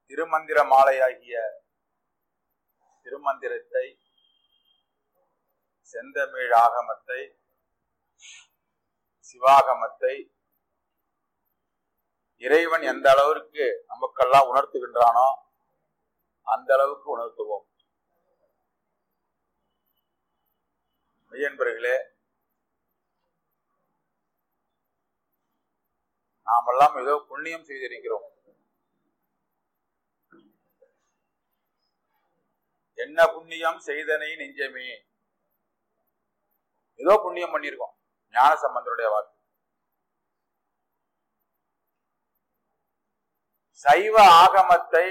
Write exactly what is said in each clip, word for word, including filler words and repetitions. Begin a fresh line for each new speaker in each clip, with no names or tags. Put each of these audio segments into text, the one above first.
திருமந்திர மாலையாகிய திருமந்திரத்தை, செந்தமிழ் ஆகமத்தை, சிவாகமத்தை இறைவன் எந்த அளவிற்கு நமக்கெல்லாம் உணர்த்துகின்றானோ அந்த அளவுக்கு உணர்த்துவோம். மெய்யன்பர்களே, நாமெல்லாம் ஏதோ புண்ணியம் செய்திருக்கிறோம். என்ன புண்ணியம் செய்தனை நெஞ்சமே, ஏதோ புண்ணியம் பண்ணியிருக்கோம். ஞான சம்பந்தருடைய வாக்கு. சைவ ஆகமத்தை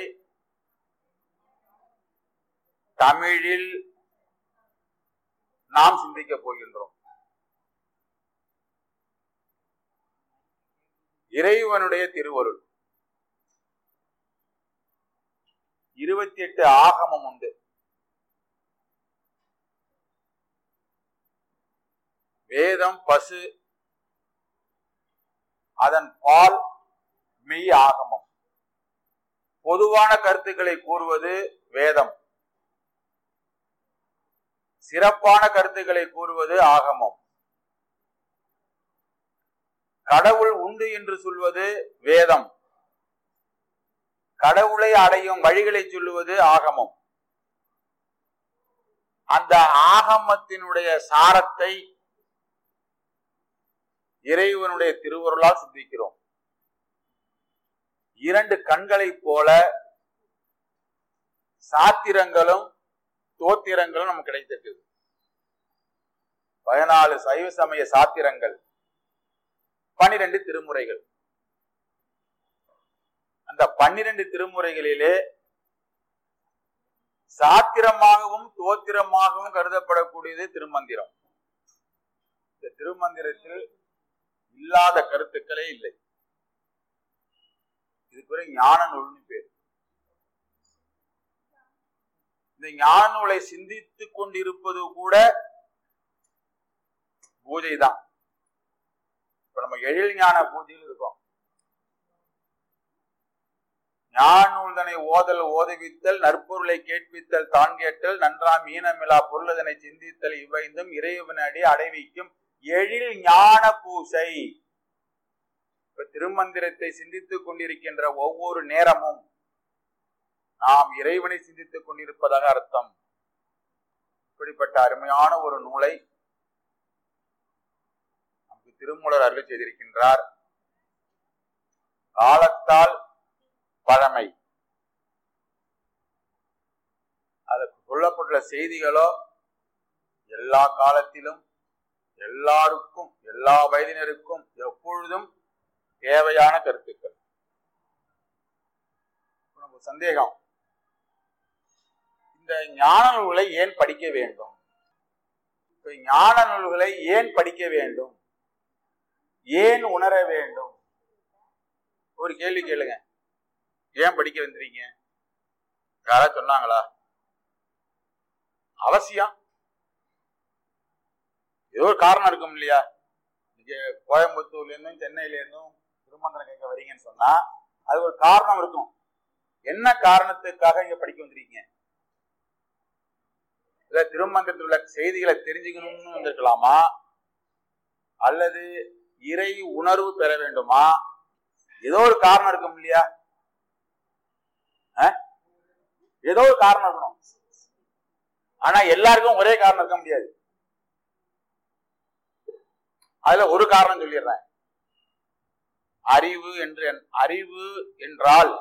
தமிழில் நாம் சிந்திக்க போகின்றோம். இறைவனுடைய திருவருள். இருபத்தி எட்டு ஆகமம் உண்டு. வேதம் பசு, அதன் பால் மெய் ஆகமம். பொதுவான கருத்துக்களை கூறுவது வேதம், சிறப்பான கருத்துக்களை கூறுவது ஆகமம். கடவுள் உண்டு என்று சொல்வது வேதம், கடவுளை அடையும் வழிகளை சொல்லுவது ஆகமம். அந்த ஆகமத்தினுடைய சாரத்தை இறைவனுடைய திருவருளால் சிந்திக்கிறோம். இரண்டு கண்களைப் போல சாத்திரங்களும் தோத்திரங்களும் நமக்கு கிடைத்திருக்கிறது. பதினாலு சைவ சமய சாத்திரங்கள், பனிரெண்டு திருமுறைகள். அந்த பன்னிரண்டு திருமுறைகளிலே சாத்திரமாகவும் தோத்திரமாகவும் கருதப்படக்கூடியது திருமந்திரம். இந்த திருமந்திரத்தில் இல்லாத கருத்துக்களே இல்லை. இதுக்கு ஞான நூல்னு பேர். இந்த ஞான நூலை சிந்தித்துக் கொண்டிருப்பது கூட பூஜை தான். இப்ப நம்ம எழில் ஞான பூஜையில் இருக்கோம். ஞான நூல்தனை ஓதல் ஓதுவித்தல், நற்பொருளை கேட்பித்தல், தான் கேட்டல், நன்றாம் ஈனமிலா பொருளதனை சிந்தித்தல், இவைந்தும் இறைவனடி அடைவிக்கும் எழில் ஞான பூசை. இப்ப திருமந்திரத்தை சிந்தித்துக் கொண்டிருக்கின்ற ஒவ்வொரு நேரமும் நாம் இறைவனை சிந்தித்துக் கொண்டிருப்பதாக அர்த்தம். இப்படிப்பட்ட அருமையான ஒரு நூலை நமக்கு திருமூலர் அருளி செய்திருக்கின்றார். காலத்தால் பழமை, அதற்கு சொல்லப்பட்டுள்ள செய்திகளோ எல்லா காலத்திலும் எல்லாருக்கும் எல்லா வயதினருக்கும் எப்பொழுதும் தேவையான கருத்துக்கள். நமக்கு சந்தேகம், இந்த ஞான நூல்களை ஏன் படிக்க வேண்டும்? இப்ப ஞான நூல்களை ஏன் படிக்க வேண்டும், ஏன் உணர வேண்டும்? ஒரு கேள்வி கேளுங்க. ஏன் படிக்க வந்துறீங்க? யாராவது சொன்னாங்களா? அவசியம் ஏதோ ஒரு காரணம் இருக்கும் இல்லையா? நீங்க கோயம்புத்தூர்ல இருந்தும் சென்னையில இருந்தும் திருமந்திரம் கேட்க வரீங்கன்னு சொன்னா அது ஒரு காரணம் இருக்கும். என்ன காரணத்துக்காக இங்க படிக்க வந்திருக்கீங்க? இல்ல திருமந்திரத்தில் உள்ள செய்திகளை தெரிஞ்சுக்கணும்னு வந்திருக்கலாமா, அல்லது இறை உணர்வு பெற வேண்டுமா? ஏதோ ஒரு காரணம் இருக்கும் இல்லையா? ஏதோ ஒரு காரணம் இருக்கணும். ஆனா எல்லாருக்கும் ஒரே காரணம் இருக்க முடியாது. அதுல ஒரு காரணம் சொல்லிடுறேன். அறிவு என்று அறிவு என்றால்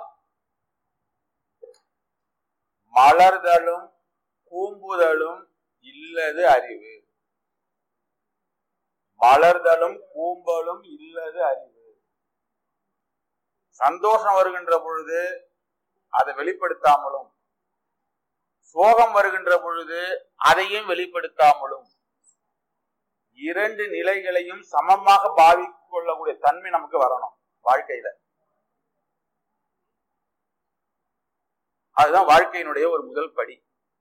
மலர்தலும் கூம்புதலும் இல்லது அறிவு. மலர்தலும் கூம்பலும் இல்லது அறிவு. சந்தோஷம் வருகின்ற பொழுது அதை வெளிப்படுத்தாமலும், சோகம் வருகின்ற பொழுது அதையும் வெளிப்படுத்தாமலும், இரண்டு நிலைகளையும் சமமாக பாவித்துக் கொள்ளக்கூடிய தன்மை நமக்கு வரணும் வாழ்க்கையில. அதுதான் வாழ்க்கையினுடைய ஒரு முதல் படி.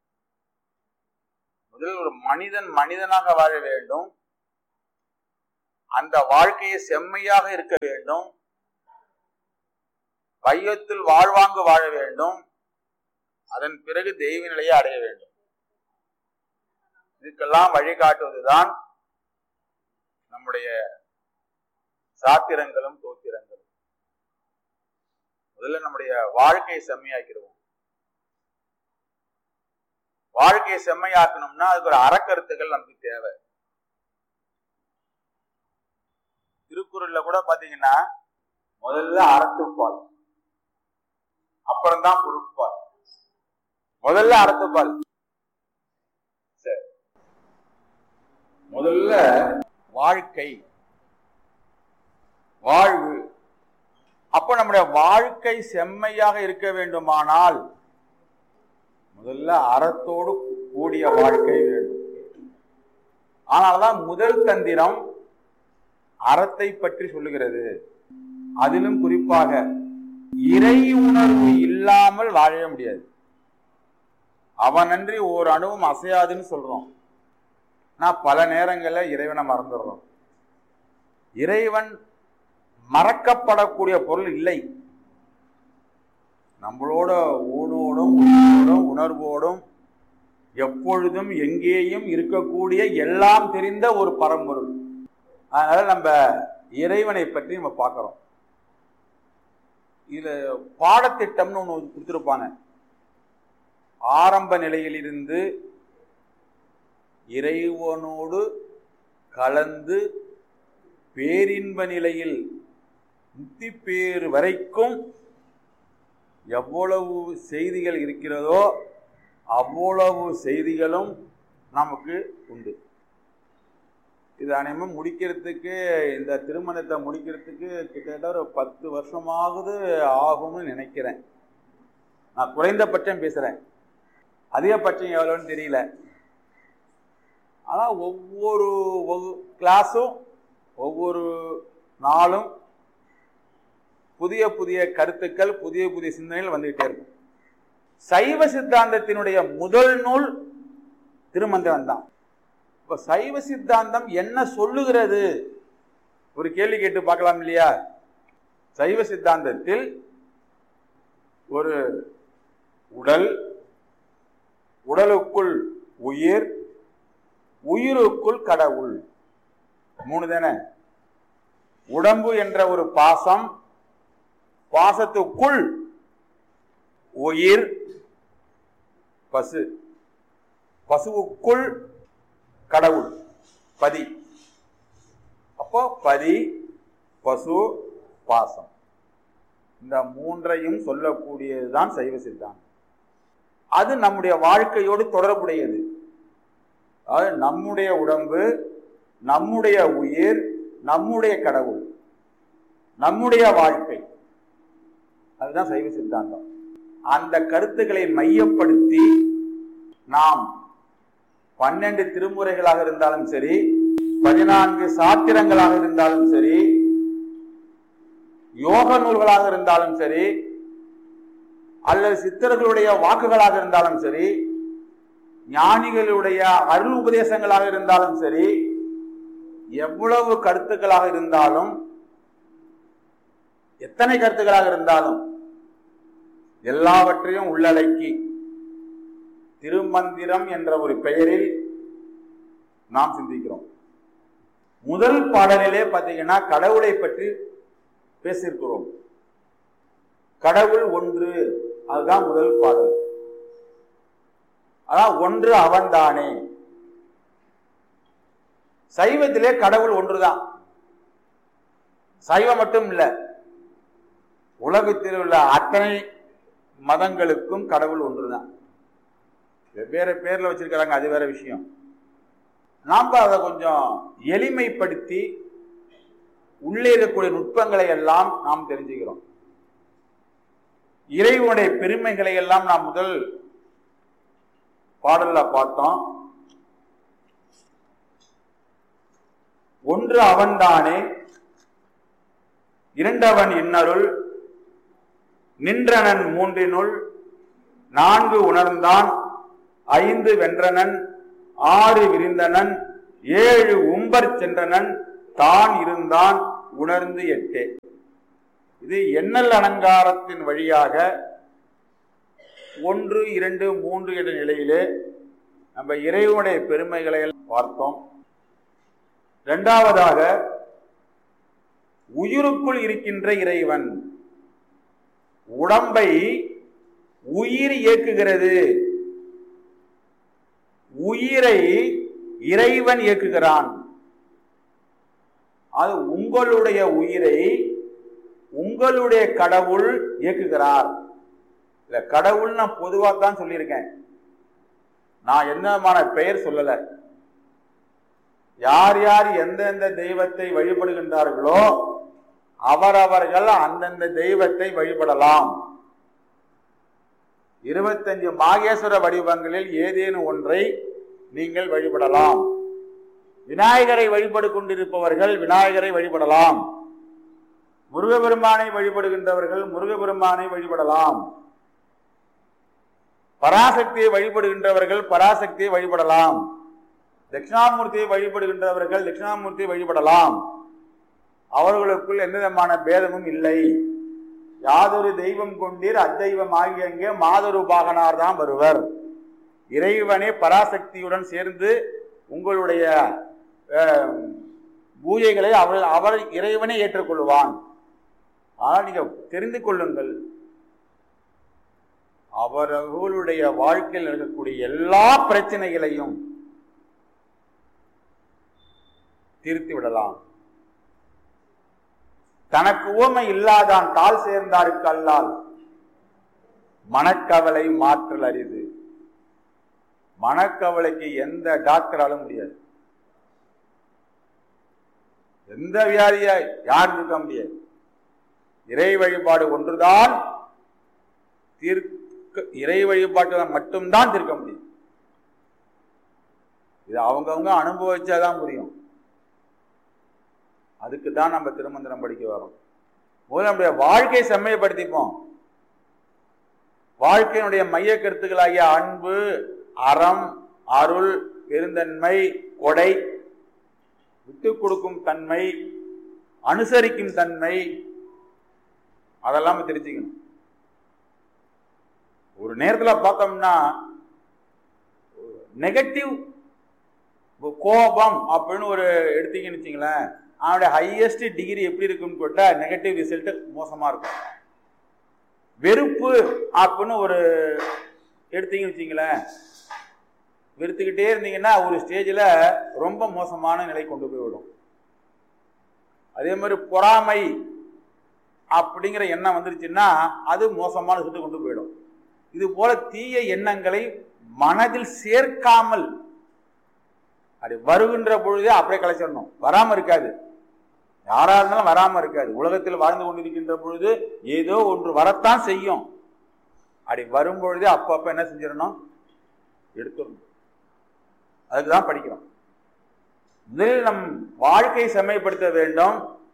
முதல் ஒரு மனிதன் மனிதனாக வாழ வேண்டும். அந்த வாழ்க்கையை செம்மையாக இருக்க வேண்டும். வையத்தில் வாழ்வாங்கு வாழ வேண்டும், அதன் பிறகு தெய்வ நிலையை அடைய வேண்டும். இதுக்கெல்லாம் வழிகாட்டுவதுதான் நம்முடைய சாத்திரங்களும் தோத்திரங்களும். முதல்ல நம்முடைய வாழ்க்கையை செம்மையாக்கிடுவோம். வாழ்க்கையை செம்மையாக்கணும்னா அதுக்கு ஒரு அறக்கருத்துக்கள் நமக்கு தேவை. திருக்குறள்ல கூட பாத்தீங்கன்னா முதல்ல அறத்துப்பால், அப்புறம்தான் பொருட்பால். முதல்ல அறத்துப்பால். சரி, முதல்ல வாழ்க்கை, வாழ்வு. அப்ப நம்முடைய வாழ்க்கை செம்மையாக இருக்க வேண்டுமானால் முதல்ல அறத்தோடு கூடிய வாழ்க்கை வேண்டும். ஆனால்தான் முதல் தந்திரம் அறத்தை பற்றி சொல்லுகிறது. அதிலும் குறிப்பாக இறை உணர்வு இல்லாமல் வாழ முடியாது. அவனன்றி ஓர் அணுவும் அசையாதுன்னு சொல்றோம். நான் பல நேரங்கள்ல இறைவனை மறந்துடுறோம். இறைவன் மறக்கப்படக்கூடிய பொருள் இல்லை. நம்மளோட ஊனோடும் உயிரோடும் உணர்வோடும் எப்பொழுதும் எங்கேயும் இருக்கக்கூடிய எல்லாம் தெரிந்த ஒரு பரம்பொருள். அதனால நம்ம இறைவனை பற்றி நம்ம பார்க்கிறோம். இதுல பாடத்திட்டம்னு ஒன்று கொடுத்திருப்பாங்க. ஆரம்ப நிலையிலிருந்து இறைவனோடு கலந்து பேரின்ப நிலையில் முக்தி பேறு வரைக்கும் எவ்வளவு செய்திகள் இருக்கிறதோ அவ்வளவு செய்திகளும் நமக்கு உண்டு. இது அனைவரும் முடிக்கிறதுக்கு, இந்த திருமணத்தை முடிக்கிறதுக்கு கிட்டத்தட்ட ஒரு பத்து வருஷமாவது ஆகும்னு நினைக்கிறேன். நான் குறைந்தபட்சம் பேசுறேன், அதிகபட்சம் எவ்வளோன்னு தெரியல. ஆனால் ஒவ்வொரு கிளாஸும் ஒவ்வொரு நாளும் புதிய புதிய கருத்துக்கள், புதிய புதிய சிந்தனைகள் வந்துகிட்டே இருக்கும். சைவ சித்தாந்தத்தினுடைய முதல் நூல் திருமந்திரம் தான். இப்ப சைவ சித்தாந்தம் என்ன சொல்லுகிறது? ஒரு கேள்வி கேட்டு பார்க்கலாம் இல்லையா? சைவ சித்தாந்தத்தில் ஒரு உடல், உடலுக்குள் உயிர், உயிருக்குள் கடவுள், மூணு தானே. உடம்பு என்ற ஒரு பாசம், பாசத்துக்குள் உயிர், பசு, பசுவுக்குள் கடவுள், பதி. அப்போ பதி, பசு, பாசம், இந்த மூன்றையும் சொல்லக்கூடியதுதான் சைவ சித்தாந்தம். அது நம்முடைய வாழ்க்கையோடு தொடர்புடையது. அதாவது நம்முடைய உடம்பு, நம்முடைய உயிர், நம்முடைய கடவுள், நம்முடைய வாழ்க்கை, அதுதான் சைவ சித்தாந்தம். அந்த கருத்துக்களை மையப்படுத்தி நாம் பன்னெண்டு திருமுறைகளாக இருந்தாலும் சரி, பதினான்கு சாத்திரங்களாக இருந்தாலும் சரி, யோக நூல்களாக இருந்தாலும் சரி, அல்லது சித்தர்களுடைய வாக்குகளாக இருந்தாலும் சரி, ஞானிகளுடைய அருள் உபதேசங்களாக இருந்தாலும் சரி, எவ்வளவு கருத்துக்களாக இருந்தாலும், எத்தனை கருத்துக்களாக இருந்தாலும் எல்லாவற்றையும் உள்ளடக்கி திருமந்திரம் என்ற ஒரு பெயரில் நாம் சிந்திக்கிறோம். முதல் பாடலிலே பார்த்தீங்கன்னா கடவுளை பற்றி பேசியிருக்கிறோம். கடவுள் ஒன்று, அதுதான் முதல் பாடல். அதான் ஒன்று அவன்தானே. சைவத்திலே கடவுள் ஒன்றுதான். சைவம் மட்டும் இல்ல, உலகத்தில் உள்ள அத்தனை மதங்களுக்கும் கடவுள் ஒன்றுதான். வெவ்வேறு பேர்ல வச்சிருக்கிறாங்க, அது வேற விஷயம். நாம் அதை கொஞ்சம் எளிமைப்படுத்தி உள்ளே இருக்கக்கூடிய நுட்பங்களை எல்லாம் நாம் தெரிஞ்சுக்கிறோம். இறைவனுடைய பெருமைகளை எல்லாம் நாம் முதல் பாடல்ல பார்த்தோம். ஒன்று அவன்தானே, இரண்டவன் இன்னருள், நின்றனன் மூன்றினுள், நான்கு உணர்ந்தான், ஐந்து வென்றனன், ஆறு விரிந்தனன், ஏழு உம்பர் சென்றனன், தான் இருந்தான் உணர்ந்து எட்டே. இது எண்ணல் அலங்காரத்தின் வழியாக ஒன்று இரண்டு மூன்று என்ற நிலையிலே நம்ம இறைவனுடைய பெருமைகளை பார்த்தோம். இரண்டாவதாக உயிருக்குள் இருக்கின்ற இறைவன். உடம்பை உயிர் இயக்குகிறது, உயிரை இறைவன் இயக்குகிறான். அது உங்களுடைய உயிரை உங்களுடைய கடவுள் இயக்குகிறார். இல்ல, கடவுள் நான் பொதுவா தான் சொல்லியிருக்கேன், நான் என்னமான பெயர் சொல்லல. யார் யார் எந்தெந்த தெய்வத்தை வழிபடுகின்றார்களோ அவரவர்கள் அந்தந்த தெய்வத்தை வழிபடலாம். இருபத்தஞ்சு மாகேஸ்வர வடிவங்களில் ஏதேனும் ஒன்றை நீங்கள் வழிபடலாம். விநாயகரை வழிபடு கொண்டிருப்பவர்கள் விநாயகரை வழிபடலாம். முருகபெருமானை வழிபடுகின்றவர்கள் முருகபெருமானை வழிபடலாம். பராசக்தியை வழிபடுகின்றவர்கள் பராசக்தியை வழிபடலாம். தட்சிணாமூர்த்தியை வழிபடுகின்றவர்கள் தட்சிணாமூர்த்தியை வழிபடலாம். அவர்களுக்குள் எந்த விதமான பேதமும் இல்லை. யாதொரு தெய்வம் கொண்டீர் அத்தெய்வம் ஆகிய மாதொரு பாகனார் தான் வருவர். இறைவனே பராசக்தியுடன் சேர்ந்து உங்களுடைய பூஜைகளை அவர் அவர் இறைவனே ஏற்றுக்கொள்வான். ஆனால் நீங்க தெரிந்து கொள்ளுங்கள், அவர்களுடைய வாழ்க்கையில் இருக்கக்கூடிய எல்லா பிரச்சனைகளையும் தீர்த்து விடலாம். தனக்கு உவமை இல்லாதான் கால் சேர்ந்தாருக்கு அல்லால் மனக்கவலை மாற்றல் அரிது. மனக்கவலைக்கு எந்த டாக்டராலும் முடியாது, எந்த வியாதியா யாரும் இருக்க முடியாது. இறை வழிபாடு ஒன்றுதான் தீர்க்க, இறை வழிபாட்டு மட்டும்தான் தீர்க்க முடியும். இது அவங்கவுங்க அனுபவிச்சாதான் புரியும். அதுக்கு தான் நம்ம திருமந்திரம் படிக்க வரோம். முதல்ல நம்முடைய வாழ்க்கையை செம்மைப்படுத்திப்போம். வாழ்க்கையினுடைய மைய கருத்துக்களாகிய அன்பு, அறம், அருள், பெருந்தன்மை, கொடை, விட்டு கொடுக்கும் தன்மை, அனுசரிக்கும் தன்மை, அதெல்லாம் தெரிஞ்சுக்கணும். ஒரு நேரத்தில் பார்த்தோம்னா நெகட்டிவ் கோபம் அப்படின்னு ஒரு எடுத்தீங்கன்னு வச்சுங்களேன், அவனுடைய ஹையஸ்ட் டிகிரி எப்படி இருக்குன்னு கேட்டா நெகட்டிவ் ரிசல்ட் மோசமா இருக்கும். வெறுப்பு அப்படின்னு ஒரு எடுத்தீங்கன்னு வச்சுங்களேன், வெறுத்துக்கிட்டே இருந்தீங்கன்னா ஒரு ஸ்டேஜில் ரொம்ப மோசமான நிலை கொண்டு போய்விடும். அதே மாதிரி பொறாமை அப்படிங்கிற எண்ணம் வந்துருச்சுன்னா அது மோசமான விஷயத்தை கொண்டு போயிடும். இது போல தீய எண்ணங்களை மனதில் சேர்க்காமல் அப்படி வருகின்ற பொழுதே அப்படியே கலைச்சிடணும். வராமல் இருக்காது, யாரா இருந்தாலும் வராமல் இருக்காது. உலகத்தில் வாழ்ந்து கொண்டிருக்கின்ற பொழுது ஏதோ ஒன்று வரத்தான் செய்யும். அப்படி வரும் பொழுதே அப்பப்ப என்ன செஞ்சிடணும், எடுத்துடணும். அதுக்குதான் படிக்கிறோம். முதலில் நம் வாழ்க்கையை செம்மைப்படுத்த வேண்டும்.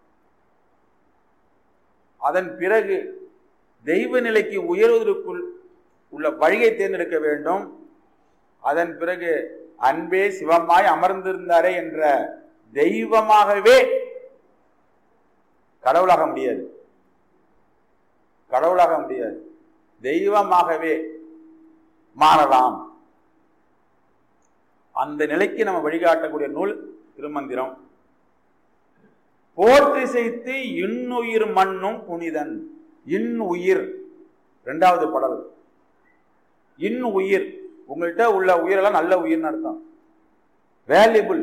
அதன் பிறகு தெய்வ நிலைக்கு உயர்வதற்குள் உள்ள வழியை தேர்ந்தெடுக்க வேண்டும். அதன் பிறகு அன்பே சிவமாய் அமர்ந்திருந்தாரே என்ற தெய்வமாகவே, கடவுளாக முடியாது, கடவுளாக முடியாது, தெய்வமாகவே மாறலாம். அந்த நிலைக்கு நம்ம வழிகாட்டக்கூடிய நூல் திருமந்திரம். போற்றி செய்து இன்னுயிர் மண்ணும் புனிதன். இன் உயிர் இரண்டாவது பாடல். இன் உயிர், உங்கள்கிட்ட உள்ள உயிரெல்லாம் நல்ல உயிர்னு அர்த்தம், வேல்யூபிள்.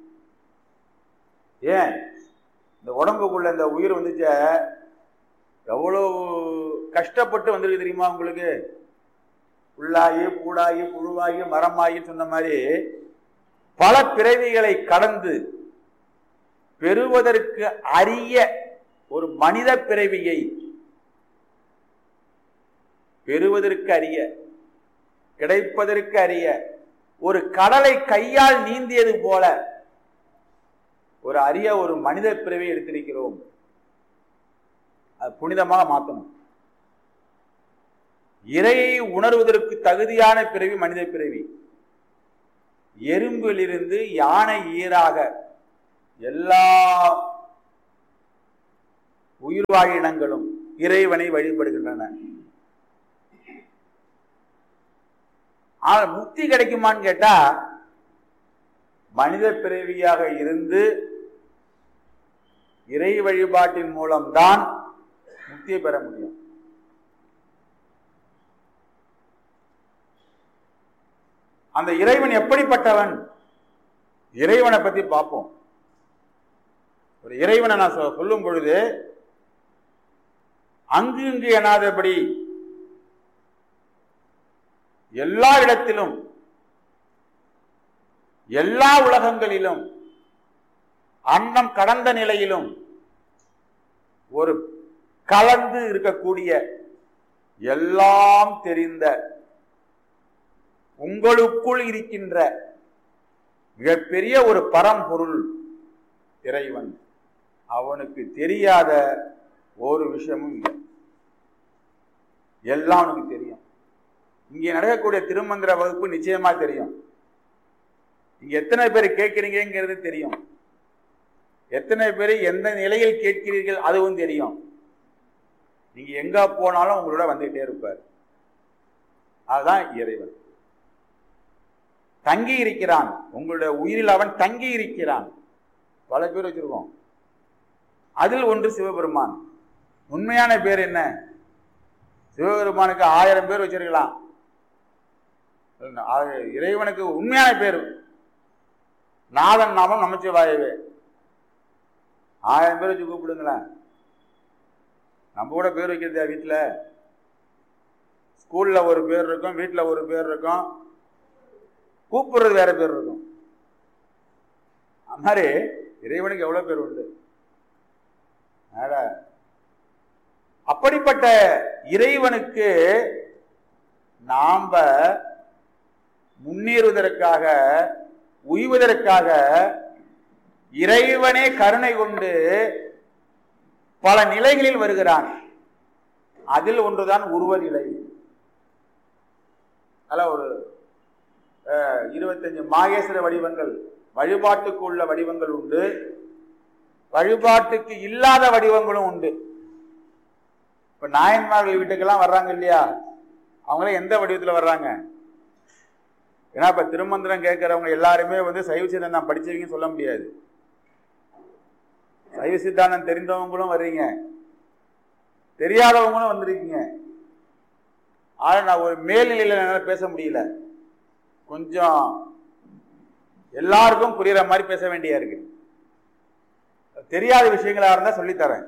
ஏன் இந்த உடம்புக்குள்ள இந்த உயிர் வந்துச்ச எவ்வளவு கஷ்டப்பட்டு வந்திருக்கு தெரியுமா உங்களுக்கு? புல்லாகி பூடாகி புழுவாகி மரமாகி சொன்ன மாதிரி பல பிறவிகளை கடந்து பெறுவதற்கு அரிய ஒரு மனித பிறவியை பெறுவதற்கு அரிய, கிடைப்பதற்கு அரிய ஒரு கடலை கையால் நீந்தியது போல ஒரு அரிய ஒரு மனித பிறவியை எடுத்திருக்கிறோம். அது புனிதமாக மாற்றணும். இறையை உணர்வதற்கு தகுதியான பிறவி மனித பிறவி. எறும்பிலிருந்து யானை ஈராக எல்லா உயிர்வாழ் இனங்களும் இறைவனை வழிபடுகின்றன. முக்தி கிடைக்குமான்னு கேட்டா மனித பிறவியாக இருந்து இறை வழிபாட்டின் மூலம்தான் முக்தியை பெற முடியும். அந்த இறைவன் எப்படிப்பட்டவன்? இறைவனை பத்தி பார்ப்போம். ஒரு இறைவனை நான் சொல்லும் பொழுது அங்கு இங்கு எனாதபடி எல்லா இடத்திலும் எல்லா உலகங்களிலும் அன்னம் கடந்த நிலையிலும் ஒரு கலந்து இருக்கக்கூடிய எல்லாம் தெரிந்த உங்களுக்குள் இருக்கின்ற மிகப்பெரிய ஒரு பரம்பொருள் இறைவன். அவனுக்கு தெரியாத ஒரு விஷயமும் இல்லை, எல்லாம் அவனுக்கு தெரியும். இங்கே நடக்கக்கூடிய திருமந்திர வகுப்பு நிச்சயமா தெரியும். இங்க எத்தனை பேர் கேட்கிறீங்கிறது தெரியும். எத்தனை பேர் எந்த நிலையில் கேட்கிறீர்கள் அதுவும் தெரியும். நீங்க எங்க போனாலும் உங்களோட வந்துகிட்டே இருப்பார். அதுதான் இறைவன். தங்கி இருக்கிறான், உங்களுடைய உயிரில் அவன் தங்கி இருக்கிறான். பல பேர் வச்சிருக்கோம், அதில் ஒன்று சிவபெருமான். உண்மையான பேர் என்ன? சிவபெருமானுக்கு ஆயிரம் பேர் வச்சிருக்கலாம். இறைவனுக்கு உண்மையான பேர் நாதன் நாமம் நமச்சிவாயவே. ஆயிரம் பேர் வச்சு கூப்பிடுங்களேன். நம்ம கூட பேர் வைக்கிறதா? வீட்டில் ஸ்கூல்ல ஒரு பேர் இருக்கும், வீட்டில் ஒரு பேர் இருக்கும், கூப்பிடுறது வேற பேர் இருக்கும். அது மாதிரி இறைவனுக்கு எவ்வளவு பேர் உண்டு. அப்படிப்பட்ட இறைவனுக்கு நாம முன்னேறுவதற்காக உய்வதற்காக இறைவனே கருணை கொண்டு பல நிலைகளில் வருகிறான். அதில் ஒன்றுதான் உருவ நிலை. அதில் ஒரு இருபத்தஞ்சு மாகேஸ்வர வடிவங்கள், வழிபாட்டுக்கு உள்ள வடிவங்கள் உண்டு, வழிபாட்டுக்கு இல்லாத வடிவங்களும் உண்டு. இப்ப நாயன்மார்கள் வீட்டுக்கெல்லாம் வர்றாங்க இல்லையா, அவங்களாம் எந்த வடிவத்தில் வர்றாங்க? ஏன்னா இப்ப திருமந்திரம் கேட்கிறவங்க எல்லாருமே வந்து சைவ சித்தாந்தம் படிச்சவங்கன்னு சொல்ல முடியாது. சைவ சித்தாந்தம் தெரிந்தவங்களும் வர்றீங்க, தெரியாதவங்களும் வந்திருக்கீங்க. ஆனா நான் ஒரு மேல்நிலையில என்னால பேச முடியல, கொஞ்சம் எல்லாருக்கும் புரியுற மாதிரி பேச வேண்டியா இருக்கு. தெரியாத விஷயங்களா இருந்தா சொல்லித்தரேன்.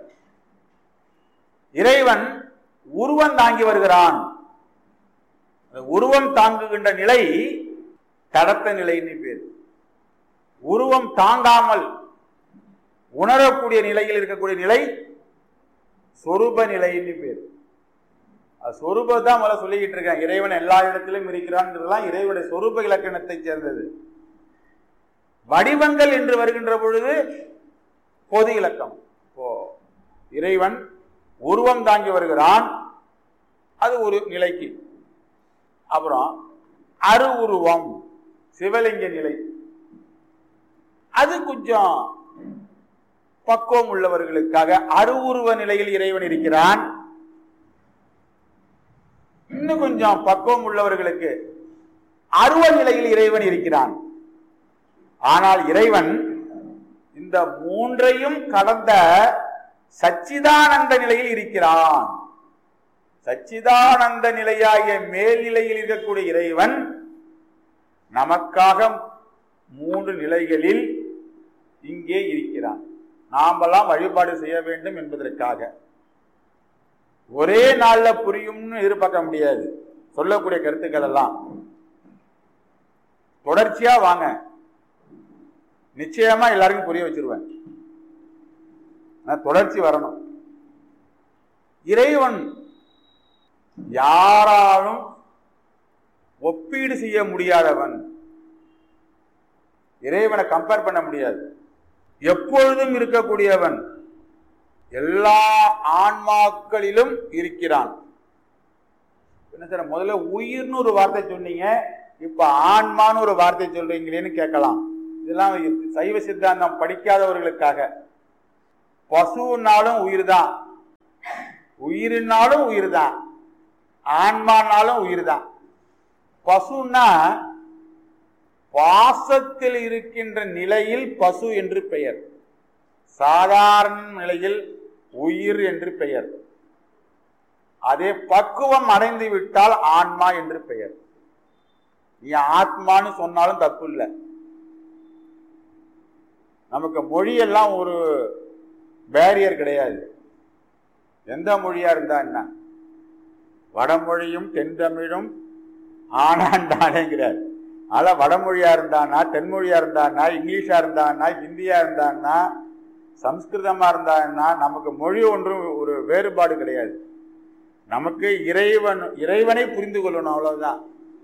இறைவன் உருவம் தாங்கி வருகிறான். உருவம் தாங்குகின்ற நிலை தடத்த நிலைன்னு பேர். உருவம் தாங்காமல் உணரக்கூடிய நிலையில் இருக்கக்கூடிய நிலை சொரூப நிலைன்னு பேர். சொரூபத்தான் முதல்ல சொல்லிக்கிட்டு இருக்கேன். இறைவன் எல்லா இடத்திலும் இருக்கிறான், இறைவனுடைய சொரூப இலக்கணத்தை சேர்ந்தது. வடிவங்கள் என்று வருகின்ற பொழுது பொது இலக்கம். இப்போ இறைவன் உருவம் தாங்கி வருகிறான், அது ஒரு நிலைக்கு. அப்புறம் அரு உருவம் சிவலிங்க நிலை, அது கொஞ்சம் பக்குவம் உள்ளவர்களுக்காக அரு உருவ நிலையில் இறைவன் இருக்கிறான். இன்னும் கொஞ்சம் பக்குவம் உள்ளவர்களுக்கு அருவ நிலையில் இறைவன் இருக்கிறான். ஆனால் இறைவன் இந்த மூன்றையும் கடந்த சச்சிதானந்த நிலையில் இருக்கிறான். சச்சிதானந்த நிலையாகிய மேல்நிலையில் இருக்கக்கூடிய இறைவன் நமக்காக மூன்று நிலைகளில் இங்கே இருக்கிறான். நாமெல்லாம் வழிபாடு செய்ய வேண்டும் என்பதற்காக. ஒரே நாள்ல புரியும்னு எதிர்பார்க்க முடியாது. சொல்லக்கூடிய கருத்துக்கள் எல்லாம் தொடர்ச்சியா வாங்க, நிச்சயமா எல்லாருக்கும் புரிய வச்சிருவேன். தொடர்ச்சி வரணும். இறைவன் யாராலும் ஒப்பீடு செய்ய முடியாதவன். இறைவனை கம்பேர் பண்ண முடியாது. எப்பொழுதும் இருக்கக்கூடியவன், எல்லா ஆன்மாக்களிலும் இருக்கிறான். என்ன சார் முதல்ல உயிர்னு ஒரு வார்த்தை சொன்னீங்க, இப்ப ஆன்மான்னு ஒரு வார்த்தை சொல்றீங்களேன்னு கேட்கலாம். இதெல்லாம் சைவ சித்தாந்தம் படிக்காதவர்களுக்காக. பசுனாலும் உயிர் தான், உயிரினாலும் உயிர் தான், ஆன்மானாலும் உயிர் தான். பசுன்னா பாசத்தில் இருக்கின்ற நிலையில் பசு என்று பெயர், சாதாரண நிலையில் உயிர் என்று பெயர். அதே பக்குவம் அடைந்து விட்டால் ஆன்மா என்று பெயர். நீ ஆத்மான்னு சொன்னாலும் தப்பு இல்லை. நமக்கு மொழியெல்லாம் ஒரு பேரியர் கிடையாது. எந்த மொழியா இருந்தா என்ன, வடமொழியும் தென்தமிழும் ஆனாண்டானேங்கிறார். அதனால வடமொழியா இருந்தானா, தென்மொழியா இருந்தானா, இங்கிலீஷா இருந்தானா, ஹிந்தியா இருந்தான்னா, சம்ஸ்கிருதமா இருந்தான்னா, நமக்கு மொழி ஒன்றும் ஒரு வேறுபாடு கிடையாது. நமக்கு இறைவன் இறைவனை புரிந்து கொள்ளணும், அவ்வளவுதான்.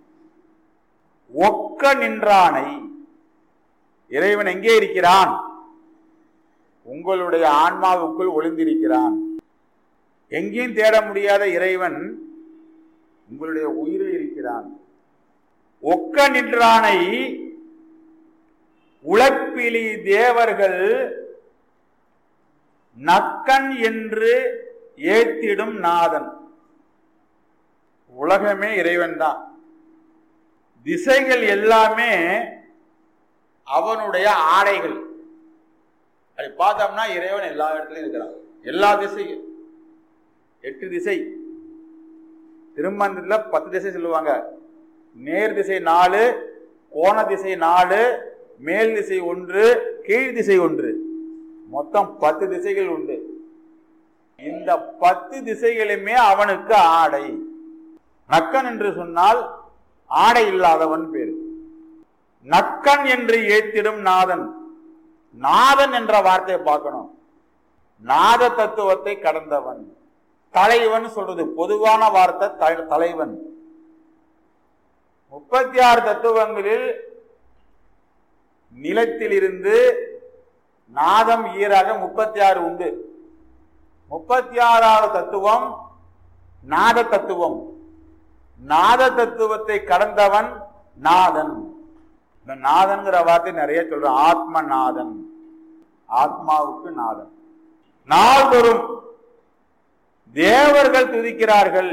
ஒக்க நின்றானை, இறைவன் எங்கே இருக்கிறான்? உங்களுடைய ஆன்மாவுக்குள் ஒளிந்திருக்கிறான். எங்கேயும் தேட முடியாத இறைவன் உங்களுடைய உயிரில் இருக்கிறான். ஒக்க நின்றானை உலப்பிலி தேவர்கள் நக்கன் என்று ஏத்திடும் நாதன். உலகமே இறைவன் தான். திசைகள் எல்லாமே அவனுடைய ஆடைகள். அதை பார்த்தோம்னா இறைவன் எல்லா இடத்துலையும் இருக்கிறான். எல்லா திசைகள், எட்டு திசை. திருமந்திரத்துல பத்து திசை சொல்லுவாங்க. நேர் திசை நாலு, கோண திசை நாலு, மேல் திசை ஒன்று, கீழ் திசை ஒன்று, மொத்தம் பத்து திசைகள் உண்டு. இந்த பத்து திசைகளுமே அவனுக்கு ஆடை. நக்கன் என்று சொன்னால் ஆடை இல்லாதவன் பேரு. நக்கன் என்று ஏத்திடும் நாதன். நாதன் என்ற வார்த்தையை பார்க்கணும். நாத தத்துவத்தை கடந்தவன். தலைவன் சொல்றது பொதுவான வார்த்தை, தலைவன். முப்பத்தி ஆறு தத்துவங்களில் நிலத்தில் இருந்து நாதம் ஈராக முப்பத்தி ஆறு உண்டு. முப்பத்தி ஆறாவது தத்துவம் நாத தத்துவம். நாத தத்துவத்தை கடந்தவன் நாதன். இந்த நாதன்கிற வார்த்தை நிறைய சொல்றோம். ஆத்ம நாதன், ஆத்மாவுக்கு நாதன். நாள்தோறும் தேவர்கள் துதிக்கிறார்கள்.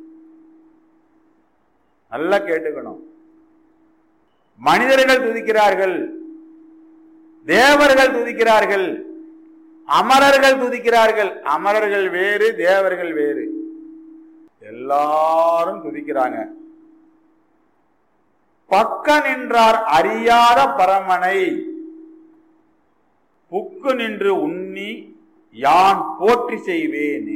நல்லா கேட்டுக்கணும். மனிதர்கள் துதிக்கிறார்கள், தேவர்கள் துதிக்கிறார்கள், அமரர்கள் துதிக்கிறார்கள். அமரர்கள் வேறு, தேவர்கள் வேறு. எல்லாரும் துதிக்கிறாங்க. பக்க நின்றார் அறியாத பரமனை புக்கு நின்று உண்ணி யான் போற்றி செய்வேன்.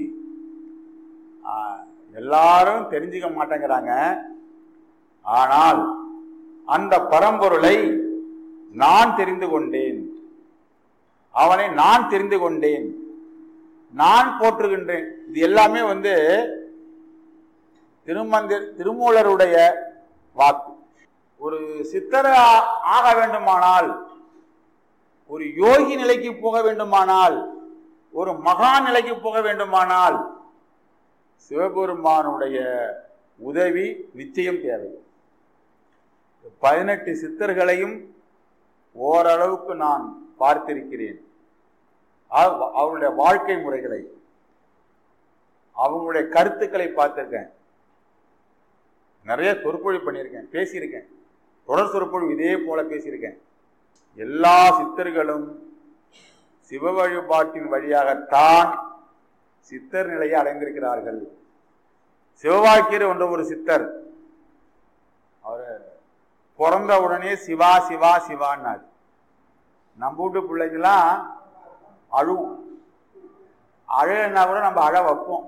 எல்லாரும் தெரிஞ்சுக்க மாட்டேங்கிறாங்க. ஆனால் அந்த பரம்பொருளை நான் தெரிந்து கொண்டேன், அவனை நான் தெரிந்து கொண்டேன், நான் போற்றுகின்றேன். இது எல்லாமே வந்து திருமந்திர திருமூலருடைய வாக்கு. ஒரு சித்தர் ஆக வேண்டுமானால், ஒரு யோகி நிலைக்கு போக வேண்டுமானால், ஒரு மகா நிலைக்கு போக வேண்டுமானால் சிவபெருமானுடைய உதவி நிச்சயம் தேவை. பதினெட்டு சித்தர்களையும் ஓரளவுக்கு நான் பார்த்திருக்கிறேன். அவருடைய வாழ்க்கை முறைகளை, அவங்களுடைய கருத்துக்களை பார்த்திருக்கேன். நிறைய சொற்பொழிவு பண்ணியிருக்கேன், பேசியிருக்கேன். தொடர் சொற்பொழிவு இதே போல பேசியிருக்கேன். எல்லா சித்தர்களும் சிவ வழிபாட்டின் வழியாகத்தான் சித்தர் நிலையை அடைந்திருக்கிறார்கள். சிவவாக்கியர் என்ற ஒரு சித்தர், அவரு பிறந்த உடனே சிவா சிவா சிவான்னார். நம்ம வீட்டு பிள்ளைங்கெல்லாம் அழுவும். அழலைன்னா கூட நம்ம அழ வைப்போம்.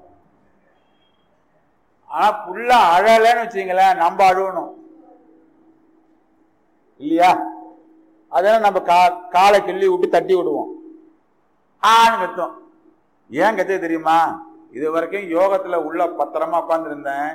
ஆனா புள்ள அழலைன்னு வச்சுங்களேன், நம்ம அழுவணும் இல்லையா? அதெல்லாம் நம்ம கா காலை கிள்ளி விட்டு தட்டி விடுவோம். ஆன்னு கத்தும். ஏன் கத்த தெரியுமா? இது வரைக்கும் யோகத்துல உள்ள பத்திரமா உட்கார்ந்து இருந்தேன்,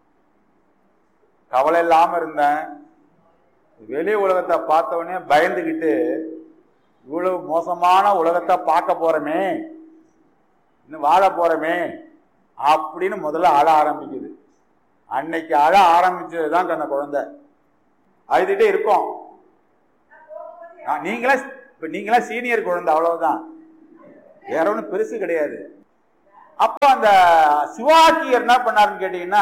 கவலை இல்லாம இருந்தேன். வெளி உலகத்தை பார்த்தவொடனே பயந்துகிட்டு இவ்வளவு மோசமான உலகத்தை பார்க்க போறமே, இன்னும் வாழ போறமே அப்படின்னு முதல்ல அழ ஆரம்பிக்குது. அன்னைக்கு அழ ஆரம்பிச்சதுதான் அந்த குழந்தை. அழுதுட்டே இருக்கும். நீங்களா இப்ப நீங்களா சீனியர் குழந்தை, அவ்வளவுதான், வேற ஒன்றும் பெருசு கிடையாது. அப்ப அந்த சிவாக்கியர் என்ன பண்ணாருன்னு கேட்டீங்கன்னா,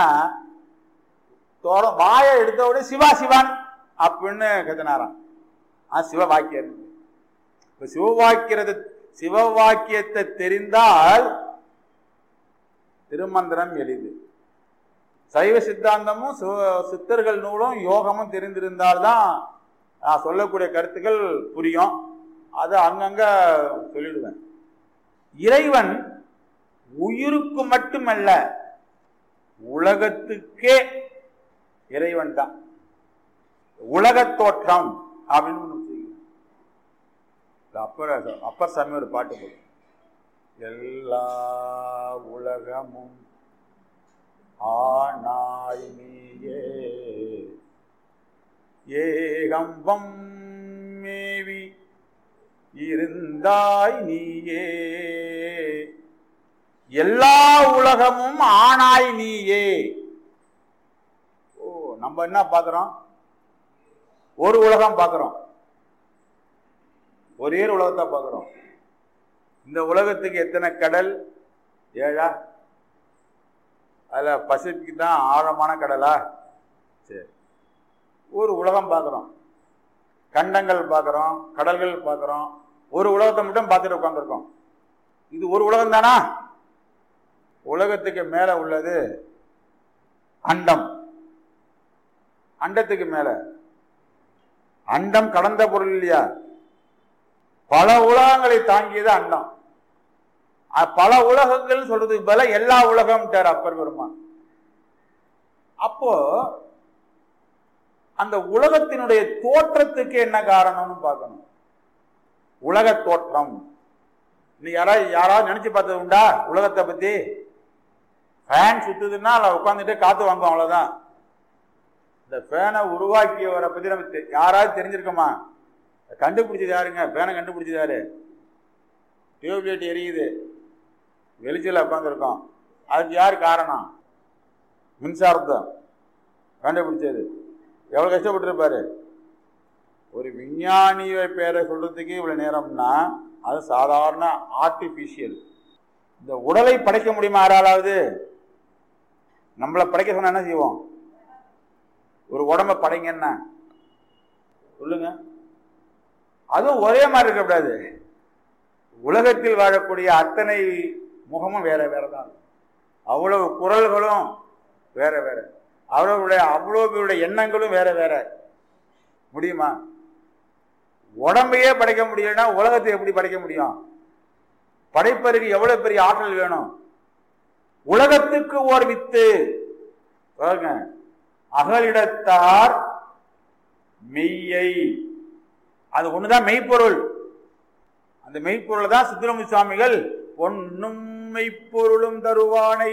வாயை எடுத்தோட சிவா சிவான் அப்படின்னு கத்தினாராம். சிவ வாக்கியர். இப்ப சிவவாக்கியத்தை சிவவாக்கியத்தை தெரிந்தால் திருமந்திரம் எளிது. சைவ சித்தாந்தமும் சித்தர்கள் நூலும் யோகமும் தெரிந்திருந்தால்தான் நான் சொல்லக்கூடிய கருத்துக்கள் புரியும். அதை அங்கங்க சொல்லிடுவேன். இறைவன் உயிருக்கு மட்டுமல்ல, உலகத்துக்கே இறைவன் தான். உலகத் தோற்றம் அப்படின்னு அப்பர் அப்பர் சாமி ஒரு பாட்டு போடும். எல்லா உலகமும் ஆனாய் நீயே, ஏகம்பம் மேவி இருந்தாய் நீயே, எல்லா உலகமும் ஆனாய் நீயே. ஓ, நம்ம என்ன பார்க்கிறோம்? ஒரு உலகம் பார்க்கிறோம், ஒரே உலகத்தை பார்க்கிறோம். இந்த உலகத்துக்கு எத்தனை கடல்? ஏழா? அதுல பசிபிக் தான் ஆழமான கடலா? சரி, ஒரு உலகம் பார்க்கிறோம், கண்டங்கள் பார்க்கிறோம், கடல்கள் பார்க்கிறோம். ஒரு உலகத்தை மட்டும் பார்த்துட்டு உட்காந்துருக்கோம். இது ஒரு உலகம் தானா? உலகத்துக்கு மேல உள்ளது அண்டம். அண்டத்துக்கு மேல அண்டம் கடந்த பொருள் இல்லையா? பல உலகங்களை தாங்கியது அண்டம். பல உலகங்கள் சொல்றதுக்கு பதிலா எல்லா உலகம் அப்பர் பெருமான். அப்போ அந்த உலகத்தினுடைய தோற்றத்துக்கு என்ன காரணம்னு பார்க்கணும். உலக தோற்றம் நீ யாராவது யாராவது நினைச்சு பார்த்தது உண்டா? உலகத்தை பத்தி ஃபேன் சுத்துதுன்னா உட்காந்துட்டு காத்து வாங்குவோம், அவ்வளவுதான். இந்த ஃபேனை உருவாக்கியவரை பத்தி நம்ம யாராவது தெரிஞ்சிருக்கோமா? கண்டுபிடிச்சது யாருங்க? ஃபேனை கண்டுபிடிச்சது யாரு? டியூப்லைட் எரியுது, வெளிச்சல உட்காந்துருக்கோம், அதுக்கு யாரு காரணம்? மின்சாரத்தை கண்டுபிடிச்சது. எவ்வளவு கஷ்டப்பட்டு இருப்பாரு. ஒரு விஞ்ஞானிய பேரை சொல்றதுக்கு இவ்வளவு நேரம்னா அது சாதாரண ஆர்டிபிஷியல். இந்த உடலை படைக்க முடியுமா யாராலாவது? நம்மளை படைக்க சொன்னா என்ன செய்வோம்? ஒரு உடம்ப படைங்கன்னா சொல்லுங்க. அதுவும் ஒரே மாதிரி இருக்கக்கூடாது. உலகத்தில் வாழக்கூடிய அத்தனை முகமும் வேற வேறதான். அவ்வளவு குரல்களும் வேற வேற, அவர்களுடைய அவ்வளவு எண்ணங்களும் வேற வேற. முடியுமா? உடம்பையே படைக்க முடியலன்னா உலகத்தை எப்படி படைக்க முடியும்? படைப்பதற்கு எவ்வளவு பெரிய ஆற்றல் வேணும்? உலகத்துக்கு ஓர் வித்து அகலிடத்தார் மெய்யை, அது ஒண்ணுதான் மெய்ப்பொருள். அந்த மெய்ப்பொருள் தான் சுப்பிரமணிய சுவாமிகள் பொன்னும் மெய்ப்பொருளும் தருவானை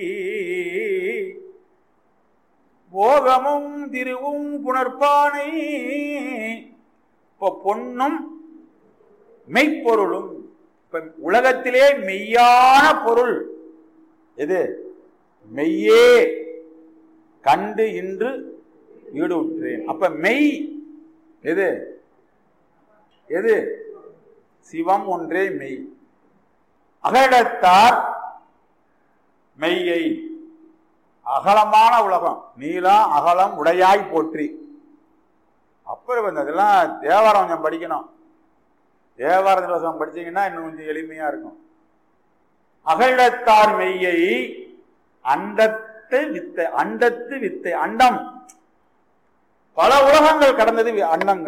போகமும் திருவும் புணர்ப்பானை. இப்போ பொன்னும் மெய்ப்பொருளும், இப்ப உலகத்திலே மெய்யான பொருள் எது? மெய்யே கண்டு இன்று ஈடுற்றேன். அப்ப மெய் எது? எது? சிவம் ஒன்றே மெய். அகலத்தார் மெய்யை, அகலமான உலகம், நீளம் அகலம் உடையாய் போற்றி. அப்புறம் அதெல்லாம் தேவாரம் கொஞ்சம் படிக்கணும். தேவார திவசம் படிச்சீங்கன்னா இன்னும் கொஞ்சம் எளிமையா இருக்கும். அகலத்தார் மெய்யை அண்டத்து வித்தை, அண்டத்து வித்தை, அண்டம் பல உலகங்கள் கடந்தது அண்டங்க.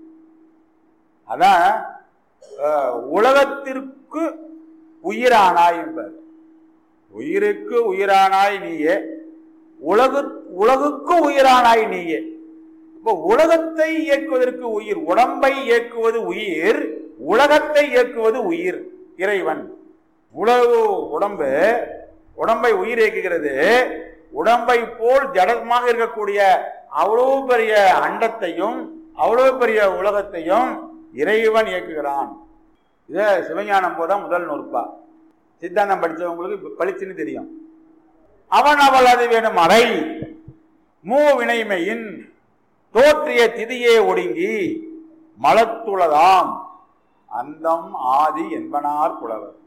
அதான் உலகத்திற்கு உயிரானாய் என்பது. உயிருக்கு உயிரானாய் நீயே, உலகு உலகுக்கு உயிரானாய் நீயே. இப்போ உலகத்தை இயக்குவதற்கு உயிர், உடம்பை இயக்குவது உயிர், உலகத்தை இயக்குவது உயிர் இறைவன். உலகு உடம்பு, உடம்பை உயிர் இயக்குகிறது. உடம்பை போல் ஜடமாக இருக்கக்கூடிய அவ்வளவு பெரிய அண்டத்தையும் அவ்வளவு பெரிய உலகத்தையும் இறைவன் இயக்குகிறான். இத சிவஞானம் போதான் முதல் நூற்பா. சித்தாந்தம் படிச்சவங்களுக்கு பளிச்சுன்னு தெரியும். அவன் அவள் அது வேணும் அறை மூ வினைமையின் தோற்றிய திதியே ஒடுங்கி மலத்துளதாம் அந்தம் ஆதி என்பனார் புலவர்.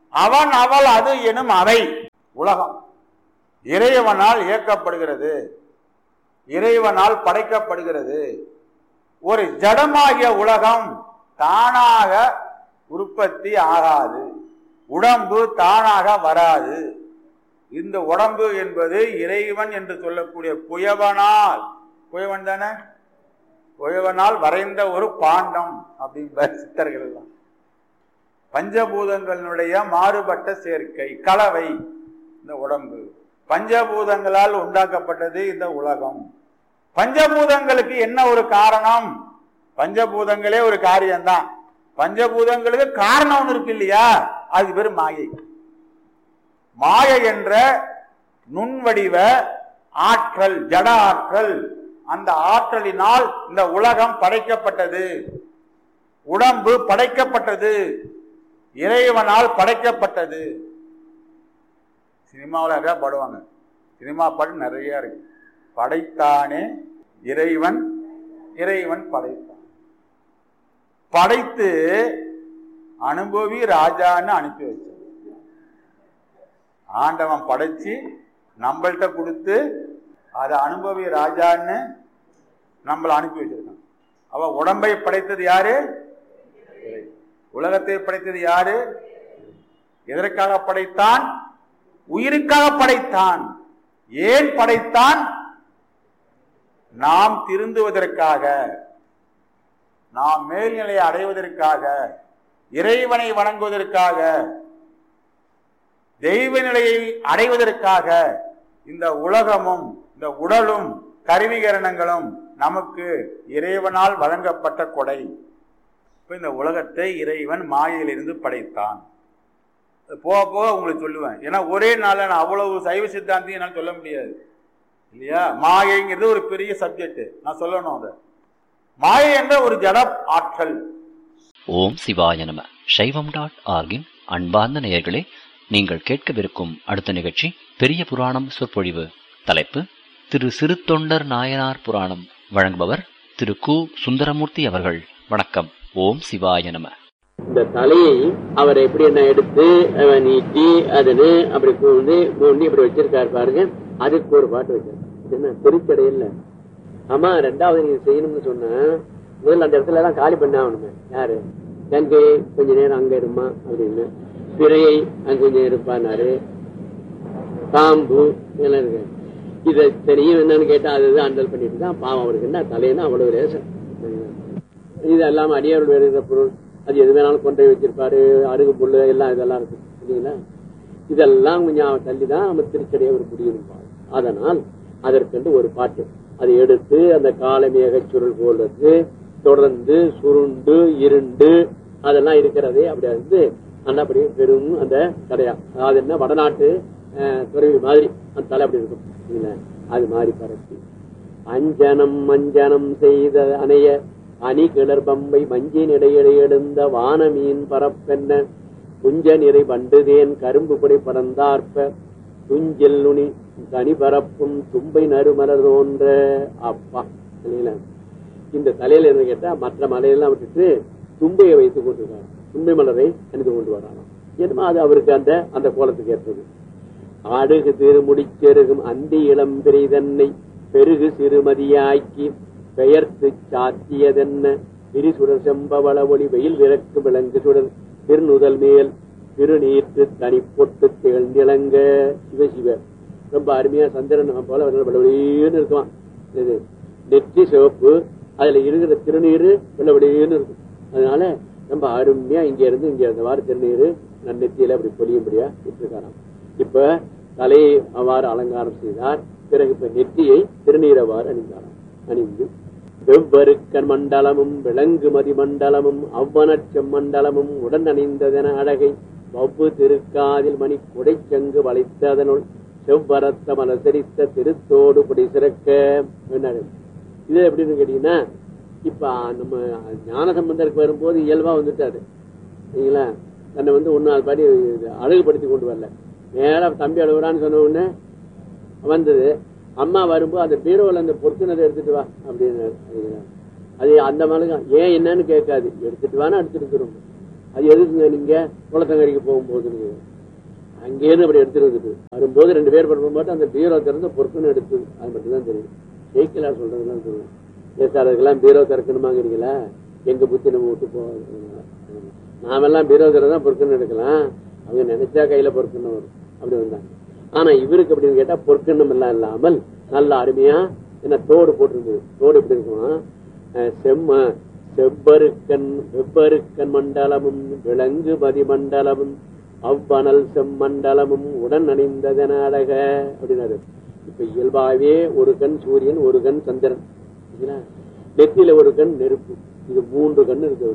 அவன் அவள் அது எனும் அவை உலகம் இறைவனால் இயக்கப்படுகிறது, இறைவனால் படைக்கப்படுகிறது. ஒரு ஜடமாகிய உலகம் தானாக உற்பத்தி ஆகாது, உடம்பு தானாக வராது. இந்த உடம்பு என்பது இறைவன் என்று சொல்லக்கூடிய குயவனால், குயவன் தானே, குயவனால் வரைந்த ஒரு பாண்டம் அப்படின்ற சித்தர்கள் எல்லாம். பஞ்சபூதங்களுடைய மாறுபட்ட சேர்க்கை கலவை இந்த உடம்பு. பஞ்சபூதங்களால் உண்டாக்கப்பட்டது இந்த உலகம். பஞ்சபூதங்களுக்கு என்ன ஒரு காரணம்? பஞ்சபூதங்களே ஒரு காரியம்தான். பஞ்சபூதங்களுக்கு காரணம் ஒன்று இருக்கு இல்லையா, அது பேர் மாயை. மாயை என்ற நுண்வடிவ ஆற்றல், ஜட ஆற்றல், அந்த ஆற்றலினால் இந்த உலகம் படைக்கப்பட்டது, உடம்பு படைக்கப்பட்டது, இறைவனால் படைக்கப்பட்டது. சினிமாவில் நிறையா பாடுவாங்க, சினிமா பாட்டு நிறைய இருக்கு. படைத்தானே இறைவன், இறைவன் படைத்தான், படைத்து அனுபவி ராஜான்னு அனுப்பி வச்சான். ஆண்டவன் படைச்சு நம்மள்கிட்ட கொடுத்து அதை அனுபவி ராஜான்னு நம்மளை அனுப்பி வச்சிருக்கான். அவ உடம்பை படைத்தது யாரு? உலகத்தை படைத்தது யாரு? எதற்காக படைத்தான்? உயிருக்காக படைத்தான். ஏன் படைத்தான்? நாம் திருந்துவதற்காக, நாம் மேல்நிலையை அடைவதற்காக, இறைவனை வணங்குவதற்காக, தெய்வ நிலையை அடைவதற்காக. இந்த உலகமும் இந்த உடலும் கருவிகரணங்களும் நமக்கு இறைவனால் வழங்கப்பட்ட கொடை. இந்த உலகத்தை இறைவன் மாயையிலிருந்து படைத்தான். போக போக உங்களுக்கு சொல்லுவேன், ஏன்னா ஒரே நாள் நான் அவ்வளவு சைவ சித்தாந்தி என்னால் சொல்ல முடியாது இல்லையா. மாயைங்கிறது ஒரு பெரிய சப்ஜெக்ட், நான் சொல்லணும். அதை மாயை என்ற ஒரு ஜட ஆற்றல்.
ஓம் சிவாய நம. சைவம் டாட் ஆர்கின் அன்பார்ந்த நேயர்களே, நீங்கள் கேட்கவிருக்கும் அடுத்த நிகழ்ச்சி பெரிய புராணம் சொற்பொழிவு. தலைப்பு திரு சிறு தொண்டர் நாயனார் புராணம். வழங்குபவர் திரு கு சுந்தரமூர்த்தி அவர்கள். வணக்கம். ஓம் சிவாய நம.
இந்த தலையை அவர் எப்படி என்ன எடுத்து நீட்டி அதுன்னு அப்படி கூண்டு கூண்டி இப்படி வச்சிருக்காரு பாருங்க. அதுக்கு ஒரு பாட்டு வச்சாரு. என்ன திருச்சடையில ஆமா, ரெண்டாவது நீங்க செய்யணும்னு சொன்னா முதல்ல அந்த இடத்துல எல்லாம் காலி பண்ண ஆகணுமே. யாரு? கங்கை கொஞ்ச நேரம் அங்க இருமா அப்படின்னு, பிறையை அங்க கொஞ்சம் இருப்பானாரு, பாம்பு எல்லாம் இருக்கு. இதை தெரியும் என்னன்னு கேட்டா அதுதான் அண்டல் பண்ணிட்டு தான் பாவம். அவருக்கு என்ன தலைன்னா அவ்வளவு ரேசம். இது எல்லாம் அடியாரோடு வருகிற பொருள், அது எது வேணாலும் கொண்டை வச்சிருப்பாரு, அருகு புல்லு எல்லாம் இதெல்லாம் இருக்கு இல்லைங்களா. இதெல்லாம் கொஞ்சம் தள்ளிதான் நம்ம திருச்சடையை ஒரு முடியும். அதனால் அதற்கென்று ஒரு பாட்டு அதை எடுத்து அந்த காலமேக சுருள் போடுறது தொடர்ந்து சுருண்டு இருண்டு அதெல்லாம் இருக்கிறதே அப்படி வந்து நல்லபடி பெரும் அந்த கடையா. அது என்ன வடநாட்டு துறவி மாதிரி அந்த தலை அப்படி இருக்கும் இல்லைங்களா. அது மாதிரி பரப்பி அஞ்சனம் மஞ்சனம் செய்த அணைய அணி கிளர் பம்பை மஞ்சின் இடையிடை எடுந்த வான மீன் பரப்பென்ன குஞ்ச நிறை பண்டுதேன் கரும்பு புடை படர்ந்தார்ப்ப துஞ்சல் நுனி தனி பரப்பும் தும்பை நறுமலர் தோன்ற. அப்பா இல்லைங்களா. இந்த தலையில என்ன கேட்டா மற்ற மலையெல்லாம் விட்டுட்டு தும்பையை வைத்துக் கொண்டிருக்காரு, தும்பை மலரை அணிந்து கொண்டு வராராம். என்னமா அது அவருக்கு அந்த அந்த கோலத்துக்கு ஏற்பது. ஆடுகு திருமுடிச்செருகும் அந்தி இளம் பிரிதன்னை பெருகு சிறுமதியாக்கி பெயர்த்து சாத்தியதென்ன விரிசுடர் செம்பவள ஒளி வெயில் விறக்கு விளங்கு சுடர் திருநுதல் மேல் திருநீற்று தனி பொட்டு திகழ்ந்திளங்க. சிவ சிவ ரொம்ப அருமையா சந்திரன் போல வெள்ளவெளியேன்னு இருக்குவான். இது நெற்றி சிவப்பு, அதுல இருக்கிற திருநீரு வெள்ளவெளியேன்னு இருக்கும். அதனால ரொம்ப அருமையா இங்க இருந்து இங்க இருந்தவாறு திருநீரு நன்னெத்தியில அப்படி பொலியும்படியா விட்டுருக்காராம். இப்ப தலையை அவ்வாறு அலங்காரம் செய்தார். பிறகு இப்ப நெற்றியை திருநீரவாறு அணிந்தாராம். அணிந்து வெவ்வருக்கன் மண்டலமும் விலங்கு மதி மண்டலமும் அவ்வனச்சம் மண்டலமும் உடன் அணிந்ததென அழகை வவ்வு திருக்காதில் மணி குடைச்சங்கு வளைத்ததனுள் செவ்வரத்த மலசரித்த திருத்தோடு குடை சிறக்க. இது எப்படின்னு கேட்டீங்கன்னா, இப்ப நம்ம ஞான சம்பந்தருக்கு வரும்போது இயல்பா வந்துட்டாரு சரிங்களா. தன்னை வந்து ஒன்னு அது பாடி அழகுபடுத்தி கொண்டு வரல, நேரா தம்பி அழுகுறான்னு சொன்ன உடனே வந்தது. அம்மா வரும்போது அந்த பீரோவில் அந்த பொருத்தினதை எடுத்துட்டு வா அப்படின்னு. அது அந்த மாதிரி ஏன் என்னன்னு கேட்காது, எடுத்துட்டு வான்னு எடுத்துட்டு திரும்ப அது எதுக்குங்க நீங்க குளத்தங்கரைக்கு போகும்போது அங்கேயிருந்து அப்படி எடுத்துட்டு வந்துட்டு வரும்போது ரெண்டு பேர் பண்ணும்போது அந்த பீரோ திறந்து பொறுக்குன்னு எடுத்து அது மட்டும்தான் தெரியும். ஜெயிக்கலா சொல்றதுலாம் தெரியும். சார் அதுக்கெல்லாம் பீரோ திறக்கணுமாங்கிறீங்களா? எங்க புத்தி நம்ம விட்டு போக நாமெல்லாம் பீரோ திறதான் பொறுக்குன்னு எடுக்கலாம். அவங்க நினைச்சா கையில பொறுக்குன்னு வரும். அப்படி வந்தாங்க. ஆனா இவருக்கு அப்படின்னு கேட்டா பொற்கண்ணம் எல்லாம் இல்லாமல் நல்ல அருமையா என்ன தோடு போட்டிருந்தது. தோடு எப்படி இருக்கும்? செம்ம செவ்வருக்கன் வெவ்வருக்கன் மண்டலமும் விலங்கு மதி மண்டலமும் அவ்வனல் செம்மண்டலமும் உடன் அணிந்ததன அழக அப்படின்னாரு. இப்ப இயல்பாவே ஒரு கண் சூரியன், ஒரு கண் சந்திரன், நெத்தியில ஒரு கண் நெருப்பு, இது மூன்று கண் இருக்கு.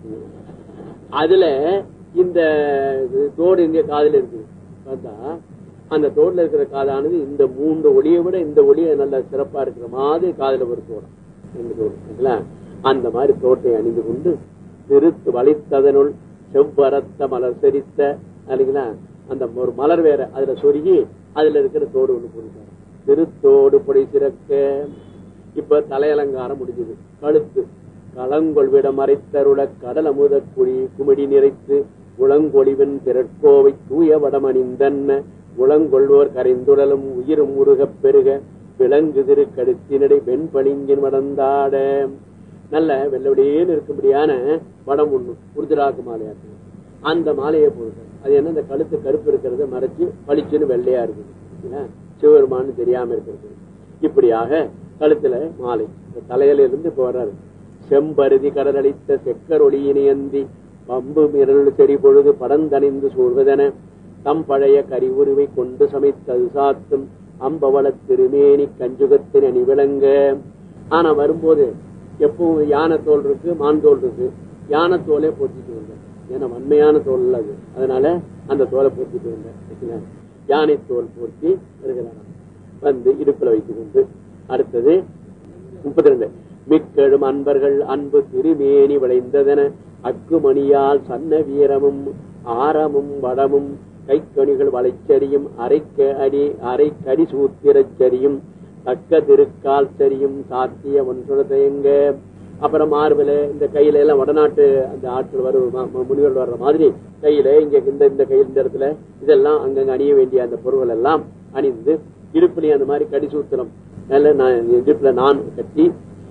அதுல இந்த தோடு இங்க காதுல இருக்கு. பார்த்தா அந்த தோடுல இருக்கிற காதானது இந்த மூன்று ஒளியை விட இந்த ஒளியை நல்ல சிறப்பா இருக்கிற மாதிரி காதுல ஒரு தோடம், ரெண்டு தோடு. அந்த மாதிரி தோட்டை அணிந்து கொண்டு திருத்து வளைத்ததனுள் செவ்வரத்த மலர் செரித்த இல்லைங்களா, அந்த ஒரு மலர் வேற அதுல சொருகி அதுல இருக்கிற தோடு ஒண்ணு போடுறாரு. திருத்தோடு பொடி சிறக்க. இப்ப தலையலங்காரம் முடிஞ்சது. கழுத்து களங்கொள்விட மறைத்தருள கடல் அமுத குழி குமிடி நிறைத்து உளங்கொழிவன் திரட்கோவை தூய வடமணிந்தன்ன உளங்கொள்வோர் கரைந்துடலும் உயிரும் முருகப் பெருக விலங்கு திரு கடுத்தினடை வெண்பளிங்கின் வடந்தாட. நல்ல வெள்ளவடியேன்னு இருக்கும்படியான வடம் ஒண்ணு உருதிராக்கு மாலையாக்கு. அந்த மாலையை போடுறாரு. அது என்ன, இந்த கழுத்து கருப்பு இருக்கிறத மறைச்சு பளிச்சுன்னு வெள்ளையா இருக்குது, சிவபெருமான்னு தெரியாம இருக்கிறது. இப்படியாக கழுத்துல மாலை, தலையில இருந்து இப்ப வர்றாரு. செம்பருதி கடலளித்த செக்கரொளியினையந்தி பம்பு மிரள் செறி பொழுது படந்தணிந்து சூழ்வதென தம் பழைய கரி உருவை கொண்டு சமைத்தது சாத்தும் அம்பவள திருமேனி கஞ்சுகத்தின் அணி விளங்க. ஆனா வரும்போது எப்பவும் யானை தோல் இருக்கு, மான் தோல் இருக்கு. யானை தோலை போத்திட்டு வந்தார். ஏன்னா வன்மையான தோல் அது, அதனால அந்த தோலை போத்திட்டு வந்தார். யானை தோல் போர்த்தி இருக்கிறார். வந்து இடுப்புல வைத்துக் கொண்டு அடுத்தது முப்பத்தி ரெண்டு மிக்கெழும் அன்பர்கள் அன்பு திருமேனி விளைந்ததென அக்குமணியால் சன்ன வீரமும் ஆரமும் வடமும் கைக்கணிகள் வளைச்சரியும் அரைக்க அடி அரை கடி சூத்திரச் சரியும் தக்க திருக்கால் சரியும் சாத்திய ஒன்றுங்க. அப்புறம் மார்பில இந்த கையில எல்லாம் வடநாட்டு அந்த ஆட்கள் வர முனிவர்கள் வர்ற மாதிரி கையில இங்க இந்த இந்த கையில் இந்த இடத்துல இதெல்லாம் அங்கங்க அணிய வேண்டிய அந்த பொருள்கள் எல்லாம் அணிந்து இடுப்புலையும் அந்த மாதிரி கடி சூத்திரம் இடுப்புல நான் கட்டி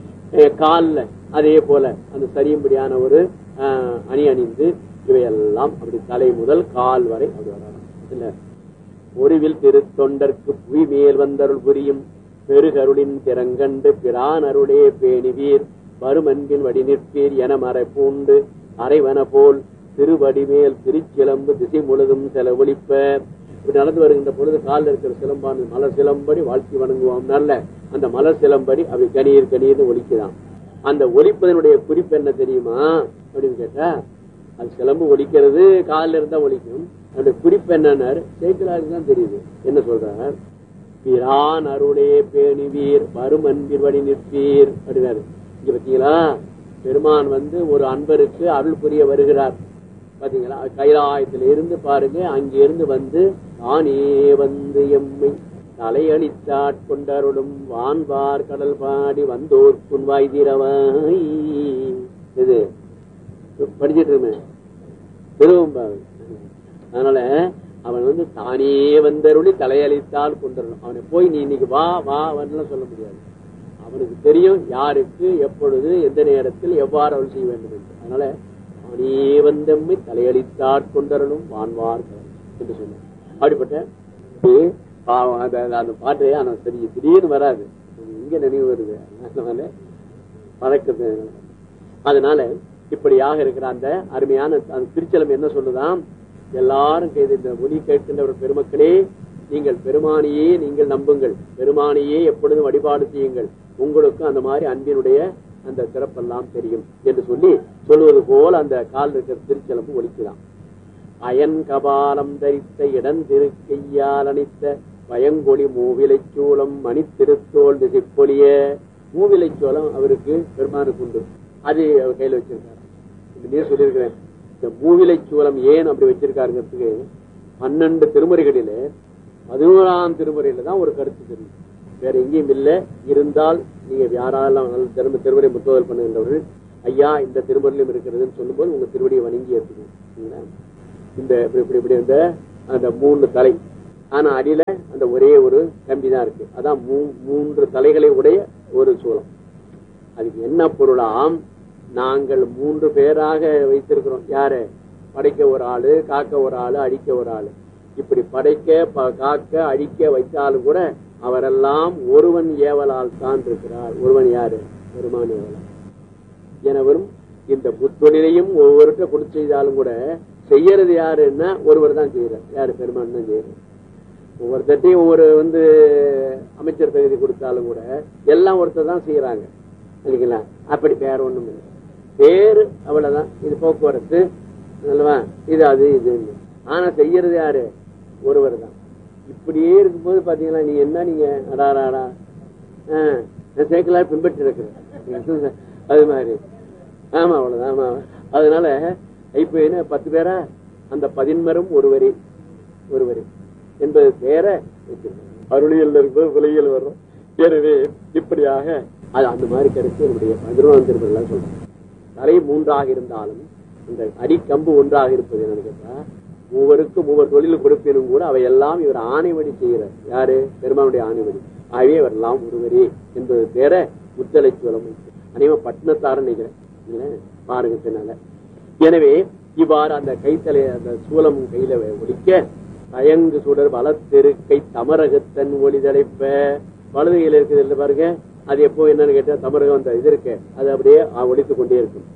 கால்ல அதே போல அந்த சரியும்படியான ஒரு அணி அணிந்து இவையெல்லாம் அப்படி தலை முதல் கால் வரை அப்படி வரலாம். ஒருவில் திருத்தொண்டற்கு புவி மேல் வந்தருள் புரியும் பெருகருளின் திறங்கண்டு பிரான் அருளே பேணிவீர் வருமன்பின் வடி நிற்பீர் என மறை பூண்டு அரைவன போல் திருவடிமேல் திருச்சிலம்பு திசை முழுதும் செலவொழிப்ப. இப்படி நடந்து வருகின்ற பொழுது காலில் இருக்கிற சிலம்பான மலர் சிலம்படி வாழ்த்தி வணங்குவோம். நல்ல அந்த மலர் சிலம்படி அப்படி கணீர் கணீர்னு ஒலிக்குதான். அந்த ஒலிப்பதனுடைய குறிப்பு என்ன தெரியுமா அப்படின்னு கேட்டா, அது சிலம்பு ஒலிக்கிறது காலில் இருந்தா ஒலிக்கும். அதனுடைய குறிப்பு என்னன்னாரு சேக்கிலாருக்கு தான் தெரியுது. என்ன சொல்றார்? பிரான் அருளே பேணிவீர் வரும் அன்பில் வழி நிற்பீர் அப்படின்னாரு. இங்க பாத்தீங்களா, பெருமான் வந்து ஒரு அன்பருக்கு அருள் புரிய வருகிறார். பாத்தீங்களா, கைலாயத்தில இருந்து பாருங்க, அங்கிருந்து வந்து தானே வந்து எம்மை தலையணித்தாட்கொண்டருளும் வான்பார் கடல் பாடி வந்தோர் புன்வாய் தீரவாய். இது படிச்சிட்டு இருமே திருவம்பாவை. அதனால அவன் வந்து தானே வந்தருளி தலையளித்தால் கொண்டருளும். அவனை போய் நீ இன்னைக்கு வா வா வரலாம் சொல்ல முடியாது. அவனுக்கு தெரியும் யாருக்கு எப்பொழுது எந்த நேரத்தில் எவ்வாறு அருள் செய்ய வேண்டும் என்று. அதனால தானே வந்தம்மை தலையளித்தாற் கொண்டருளும் வான்வார் என்று சொன்னார். அப்படிப்பட்ட அந்த பாட்டு ஆனா சரி திடீர்னு வராது, இங்க நினைவு வருது. அதனால பழக்கத்து. அதனால இப்படியாக இருக்கிற அந்த அருமையான அந்த திருச்சலம் என்ன சொல்லுதான், எல்லாரும் இந்த ஒலி கேட்கின்ற ஒரு பெருமக்களே, நீங்கள் பெருமானியே நீங்கள் நம்புங்கள், பெருமானியே எப்பொழுதும் வழிபாடு செய்யுங்கள், உங்களுக்கு அந்த மாதிரி அன்பினுடைய அந்த சிறப்பெல்லாம் தெரியும் என்று சொல்லி சொல்வது போல் அந்த கால் இருக்கிற திருச்சலம்பு ஒலிக்குதான். அயன் கபாலம் தரித்த இடன் திருக்கையால் அணித்த பயங்கொழி மூவிலை சூளம் மணி திருத்தோல் திசைப்பொலிய. மூவிலை சோளம் அவருக்கு பெருமானுக்கு உண்டு, அது அவர் கையில வச்சிருக்காரு. நீர் சொல்லியிருக்கிறேன். இந்த மூவிலை சூளம் ஏன் அப்படி வச்சிருக்காருங்கிறதுக்கு பன்னெண்டு திருமுறைகளில பதினோராம் திருமுறையில தான் ஒரு கருத்து தெரியும், வேற எங்கேயும் இல்லை. இருந்தால் நீங்க யாரெல்லாம் திரும்ப திருமுறை முற்றுதல் பண்ணுகின்றவர்கள் ஐயா இந்த திருமணம் இருக்கிறதுன்னு சொல்லும்போது உங்க திருவடியை வணங்கி ஏற்றுக்கணும். இந்த இப்படி இப்படி இந்த அந்த மூணு தலை, ஆனா அடியில அந்த ஒரே ஒரு கம்பி தான் இருக்கு. அதான் மூ மூன்று தலைகளை உடைய ஒரு சூலம். அதுக்கு என்ன பொருளாம், நாங்கள் மூன்று பேராக வைத்திருக்கிறோம். யாரு? படைக்க ஒரு ஆளு, காக்க ஒரு ஆளு, அடிக்க ஒரு ஆளு. இப்படி படைக்க காக்க அழிக்க வைத்தாலும் கூட அவரெல்லாம் ஒருவன் ஏவலால் தான் இருக்கிறார். ஒருவன் யாரு? பெருமான் ஏவலால். எனவரும் இந்த முத்தொழிலையும் ஒவ்வொருத்த கொடுத்து செய்தாலும் கூட செய்யறது யாருன்னா ஒருவர் தான் செய்யறார். யாரு? பெருமான் தான் செய்யறார். ஒவ்வொருத்தையும் ஒவ்வொரு வந்து அமைச்சர் தகுதி கொடுத்தாலும் கூட எல்லாம் ஒருத்தர் தான் செய்யறாங்க இல்லைங்களா? அப்படி பேர் ஒண்ணும் இல்லை, பேரு அவ்வளவுதான். இது போக்குவரத்து அல்லவா, இது அது இது. ஆனா செய்யறது யாரு? ஒருவர் தான். இப்படியே இருக்கும்போது பாத்தீங்களா, நீ என்ன நீங்க அடாராடா சேர்க்கலாறு பின்பற்றி இருக்கிற அது மாதிரி. ஆமா அவ்வளவுதான். ஆமா, அதனால இப்ப என்ன பத்து பேரா? அந்த பதின்மரும் ஒருவரே ஒருவரே என்பது பேர அருளியல் இருக்கும்போது விலையில் வரும். எனவே இப்படியாக அது அந்த மாதிரி கருத்து என்னுடைய பதினொன்றாம் திருப்பதிலாம் சொல்றாங்க. தலை மூன்றாக இருந்தாலும் இந்த அடிக்கம்பு ஒன்றாக இருப்பது என்னன்னு கேட்டா, மூவருக்கு மூவர் தொழில் கொடுப்பினும் கூட அவையெல்லாம் இவர் ஆணைவடி செய்கிறார். யாரு? பெருமானுடைய ஆணைவடி. ஆகவே இவரெல்லாம் ஒருவரே என்பது பேர முத்தலை சூலம். அனைவ பட்டினத்தார நினைக்கிறேன் பாருங்க பின்னால. எனவே இவ்வாறு அந்த கைத்தலை அந்த சூலம் கையில ஒழிக்க தயங்கு சுடர் வளத்தெருக்கை தமரகத்தன் ஒளிதடைப்ப. வலது கையில இருக்குது இல்லை பாருங்க, அது எப்போ என்னன்னு கேட்டா தமரகம் அந்த இது இருக்கு, அது அப்படியே ஒழித்துக் கொண்டே இருக்கும்.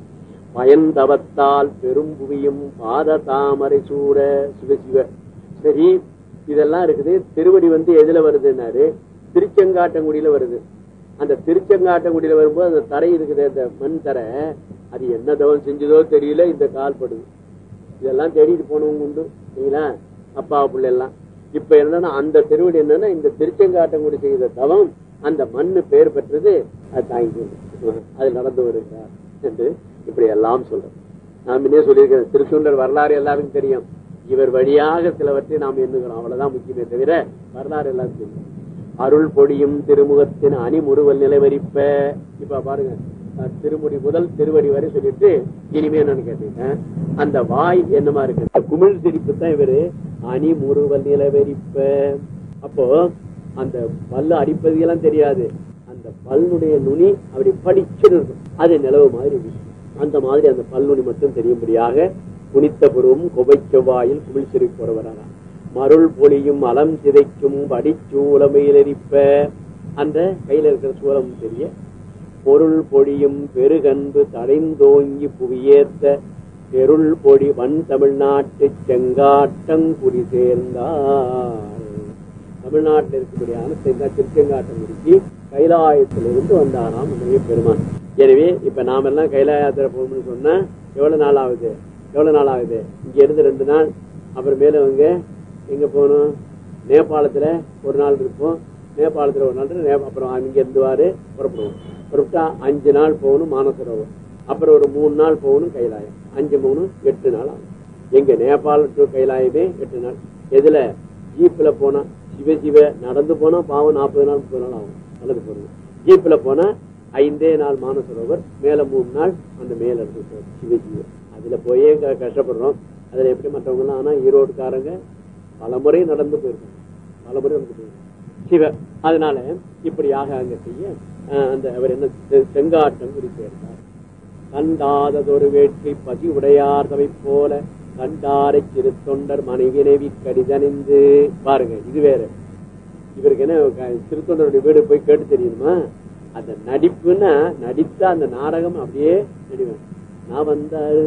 பயந்தவத்தால் பெரும்புவியும் பாத தாமரை சூட சிவசிவ. சரி, இதெல்லாம் இருக்குது. திருவடி வந்து எதுல வருதுன்னாரு? திருச்செங்காட்டங்குடியில வருது. அந்த திருச்செங்காட்டங்குடியில வரும்போது அந்த தரை இருக்குது, அந்த மண் தரை, அது என்ன தவம் செஞ்சதோ தெரியல, இந்த கால் படுது. இதெல்லாம் தேடிட்டு போனவங்க உண்டு சரிங்களா, அப்பா பிள்ளை எல்லாம். இப்ப என்னன்னா அந்த திருவடி என்னன்னா இந்த திருச்செங்காட்டங்குடி செய்த தவம் அந்த மண்ணு பேர் பெற்றது, அது தாங்கி அது நடந்து வருகிறார் என்று இப்படி எல்லாம் சொல்றோம். நாம் என்ன சொல்லியிருக்கிறேன், திருச்சூண்டர் வரலாறு எல்லாருக்கும் தெரியும். இவர் வழியாக சிலவற்றை நாம் எண்ணுகிறோம், அவ்வளவுதான் முக்கியமே தவிர வரலாறு எல்லாம் தெரியும். அருள் பொடியும் திருமுகத்தின் அணிமுறுவல் நிலைவரிப்ப. இப்ப பாருங்க, திருமுடி முதல் திருவடி வரை சொல்லிட்டு இனிமே என்னன்னு கேட்டீங்க, அந்த வாய் என்னமா இருக்கு, குமிழ் சிரிப்பு தான் இவரு அணிமுறுவல் நிலைவரிப்ப. அப்போ அந்த பல்லு அடிப்பது எல்லாம் தெரியாது, அந்த பல்லுடைய நுனி அப்படி படிச்சுன்னு இருக்கும், அது நிலவு மாதிரி. அந்த மாதிரி அந்த பல்லுனி மட்டும் தெரியும்படியாக குனித்த புருவம் கொபை செவ்வாயில் குமிழ் சிரிப்பு வரவரானா. மருள் பொலியும் அலம் சிதைக்கும் படிச்சூலமையிலரிப்ப. அந்த கையில இருக்கிற சூலம் தெரிய பொருள் பொழியும் பெருகன்பு தடைந்தோங்கி புவியேத்த பெருள் பொடி வன் தமிழ்நாட்டு செங்காட்டங்குடி சேர்ந்தார். தமிழ்நாட்டில் இருக்கக்கூடியான திருச்செங்காட்டங்குடிக்கு கைலாயத்திலிருந்து வந்தாராம் நம்முடைய பெருமான். எனவே இப்ப நாம எல்லாம் கைலாயத்துல போகணும்னு சொன்னா எவ்வளவு நாள் ஆகுது? எவ்வளவு நாள் ஆகுது? இங்க இருந்து ரெண்டு நாள், அப்புறம் மேல அவங்க எங்க போகணும்? நேபாளத்துல ஒரு நாள் இருப்போம், நேபாளத்துல ஒரு நாள், அப்புறம் அங்க இருந்துவாரு புறப்படுவோம். புறப்பட்டா அஞ்சு நாள் போகணும் மானசரோவர், அப்புறம் ஒரு மூணு நாள் போகணும் கைலாயம். அஞ்சு மூணு எட்டு நாள் ஆகும். எங்க நேபாள டு கைலாயமே எட்டு நாள். எதுல? ஜீப்ல போனா, சிவ சிவ நடந்து போனா பாவம் நாற்பது நாள் முப்பது நாள் ஆகும் நல்லது போறது. ஜீப்ல போனா ஐந்தே நாள் மானசரோவர், மேல மூணு நாள் அந்த மேல இருக்கு சிவ சிவ. அதுல போயே கஷ்டப்படுறோம். அதுல எப்படி மற்றவங்க எல்லாம், ஆனா ஈரோடுக்காரங்க பலமுறை நடந்து போயிருக்காங்க, பலமுறை நடந்து போயிருக்காங்க சிவ. அதனால இப்படியாக அங்க செய்ய அந்த அவர் என்ன செங்காட்டம் குறிப்பிட்டார். கண்டாததொரு வேட்கை பசி உடையார் தவை போல கண்டாரை சிறு தொண்டர் மனைவினவி கடிதணிந்து. பாருங்க, இது வேற. இவருக்கு என்ன சிறு தொண்டருடைய வீடு போய் கேட்டு தெரியுமா? அந்த நடிப்புன்னா நடித்தா அந்த நாடகம் அப்படியே நடிவேன். நான் வந்தாரு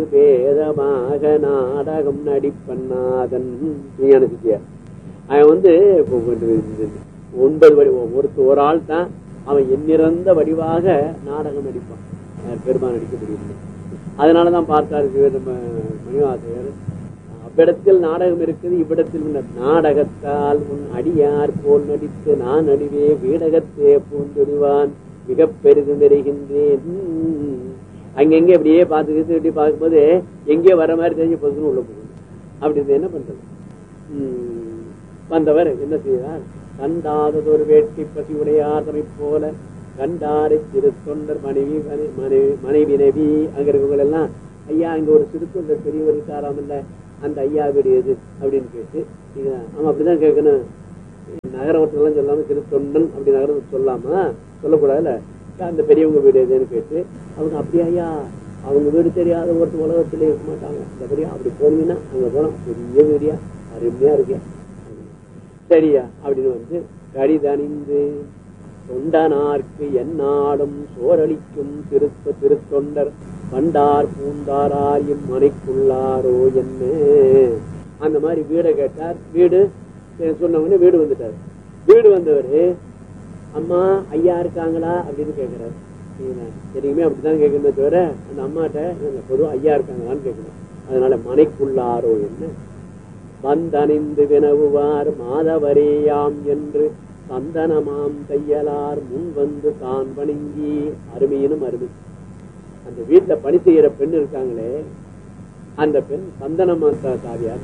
வேதமாக நாடகம் நடிப்பண்ணாதன் நினைச்சிட்டியா? அவன் வந்து ஒன்பது வடி ஒருத்த ஒரு ஆள் தான் அவன் எண்ணிறந்த வடிவாக நாடகம் நடிப்பான். பெருமான் நடிக்க முடியும். அதனாலதான் பார்த்தாரு நம்ம மணிவாசகர், அவ்விடத்தில் நாடகம் இருக்குது, இவ்விடத்தில் நாடகத்தால் உன் அடியார் போல் நடித்து நான் நடிவே வீடகத்தே பூந்தொழிவான் மிக பெரிதும் தெரிகின்றேன். அங்கெங்க அப்படியே பார்த்துக்கிட்டு இப்படி பார்க்கும்போது எங்கேயோ வர மாதிரி தெரிஞ்சு பொதுன்னு உள்ள போகணும். அப்படி என்ன பண்றது? உம் வந்தவர் என்ன செய்தார்? கண்டாததொரு வேட்கை பசி உடையாதமை போல கண்டாரை சிறு தொண்டர் மனைவி மனைவி மனைவி நவி அங்க இருக்கவங்க எல்லாம், ஐயா இங்க ஒரு சிறு தொண்டர் பெரியவர் இருக்காராம் இல்ல, அந்த ஐயா வீடு எது அப்படின்னு கேட்டு, ஆமா அப்படிதான் கேட்கணும், நகரவற்றெல்லாம் சொல்லாம சிறு தொண்டன் அப்படி நகரம் சொல்லாம சொல்லக்கூடாதுல்ல, அந்த பெரியவங்க வீடு எதுன்னு கேட்டு, அவங்க அப்படியா ஐயா அவங்க வீடு தெரியாத ஒருத்தர் உலகத்துல இருக்க மாட்டாங்க, இந்த பெரிய அப்படி போனீங்கன்னா அங்க போனோம் பெரிய வீடியா அருமையா இருக்கியா சரியா அப்படின்னு வந்து கடிதணிந்து தொண்டனார்க்கு எந்நாடும் சோரளிக்கும் திருத்த திருத்தொண்டர் பண்டார் பூந்தாராயும் மனைக்குள்ளாரோ என்ன. அந்த மாதிரி வீடை கேட்டார். வீடு சொன்னவொடனே வீடு வந்துட்டார். வீடு வந்தவரு அம்மா ஐயா இருக்காங்களா அப்படின்னு கேட்கிறாரு. தெரியுமே அப்படித்தான் கேட்கணும் தவிர அந்த அம்மாட்ட பொதுவாக ஐயா இருக்காங்களான்னு கேட்கணும். அதனால மனைக்குள்ளாரோ என்ன வந்தணிந்து வினவுவார் மாதவரேயாம் என்று சந்தனமாம் தையலார் முன் வந்து தான் வணங்கி. அருமையினும் அருமை. அந்த வீட்டுல பணி செய்யற பெண் இருக்காங்களே, அந்த பெண் சந்தனமாத்தா தாவியார்.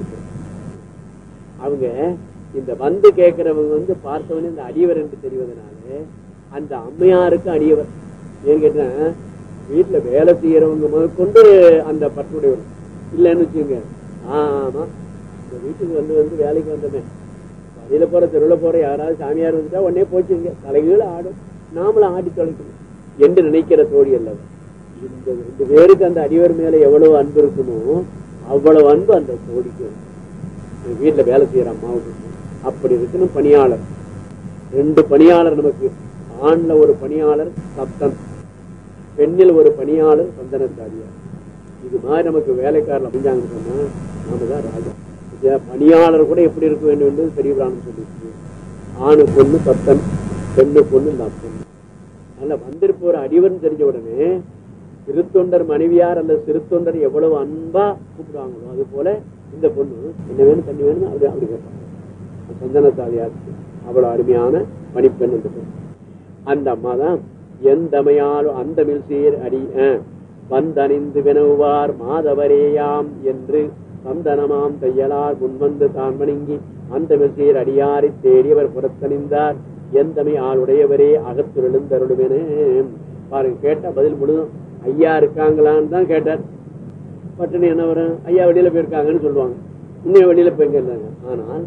அவங்க இந்த வந்து கேட்கிறவங்க வந்து பார்த்தவனே இந்த அடியவர் என்று தெரிவதனால அந்த அம்மையாருக்கு அடியவர். ஏன்னு கேட்டா வீட்டுல வேலை செய்யறவங்க முதற்கொண்டு அந்த பற்றுடையவர் இல்லைன்னு வச்சுங்க. ஆமா இந்த வீட்டுக்கு வந்து வந்து வேலைக்கு வந்தமே வழியில போற தெருவில் போற யாராவது சாமியார் வந்துட்டா உடனே போச்சுங்க தலைகீழ ஆடும், நாமளும் ஆடி தொலைக்கணும் என்று நினைக்கிற தோழி அல்லவா. இந்த ரெண்டு பேருக்கு அந்த அடிவர் மேல எவ்வளவு அன்பு இருக்குமோ அவ்வளவு அன்பு அந்த தோழிக்கு. வீட்டுல வேலை செய்யற அம்மாவுக்கு அப்படி இருக்கணும். பணியாளர் ரெண்டு பணியாளர் நமக்கு, ஆண்ல ஒரு பணியாளர் சப்தன், பெண்ணில் ஒரு பணியாளர் சந்தனத்தாரியார். இது மாதிரி நமக்கு வேலைக்காரர் அமைஞ்சாங்கன்னு சொன்னா நாம தான் ராஜா. பணியாளர் கூட எப்படி இருக்க வேண்டும் என்று பெரிய பிராணம் சொல்லிருக்கு. ஆணு பொண்ணு சப்தன், பெண்ணு பொண்ணு லப்தன். அதனால வந்திருப்ப ஒரு அடிவன் தெரிஞ்ச உடனே சிறுத்தொண்டர் மனைவியார் அல்லது சிறுத்தொண்டர் எவ்வளவு அன்பா கூப்பிடுவாங்களோ அது போல இந்த பொண்ணு என்ன வேணும் தண்ணி வேணும் அப்படி அப்படி கேட்பாங்க. சந்தனத்தாரியாருக்கு அவ்வளவு அருமையான பணிப்பெண் அந்த பொண்ணு. அந்த அம்மா தான் எந்தமையாலும் அந்தமில் சீர் அடி வந்தணிந்து வினவுவார் மாதவரேயாம் என்று சந்தனமாம் தையலார் முன்வந்து தான் வணங்கி அந்தமில் சீர் அடியாரை தேடியவர் புறத்தணிந்தார். எந்தமை ஆளுடையவரே அகத்துருளுந்தருளுமென. பாருங்க, கேட்ட பதில் முழுதும் ஐயா இருக்காங்களான்னு தான் கேட்டார். பட்டுன்னு என்ன வரும், ஐயா வெளியில போயிருக்காங்கன்னு சொல்லுவாங்க. இன்னும் வெளியில போயிருங்க இருந்தாங்க. ஆனால்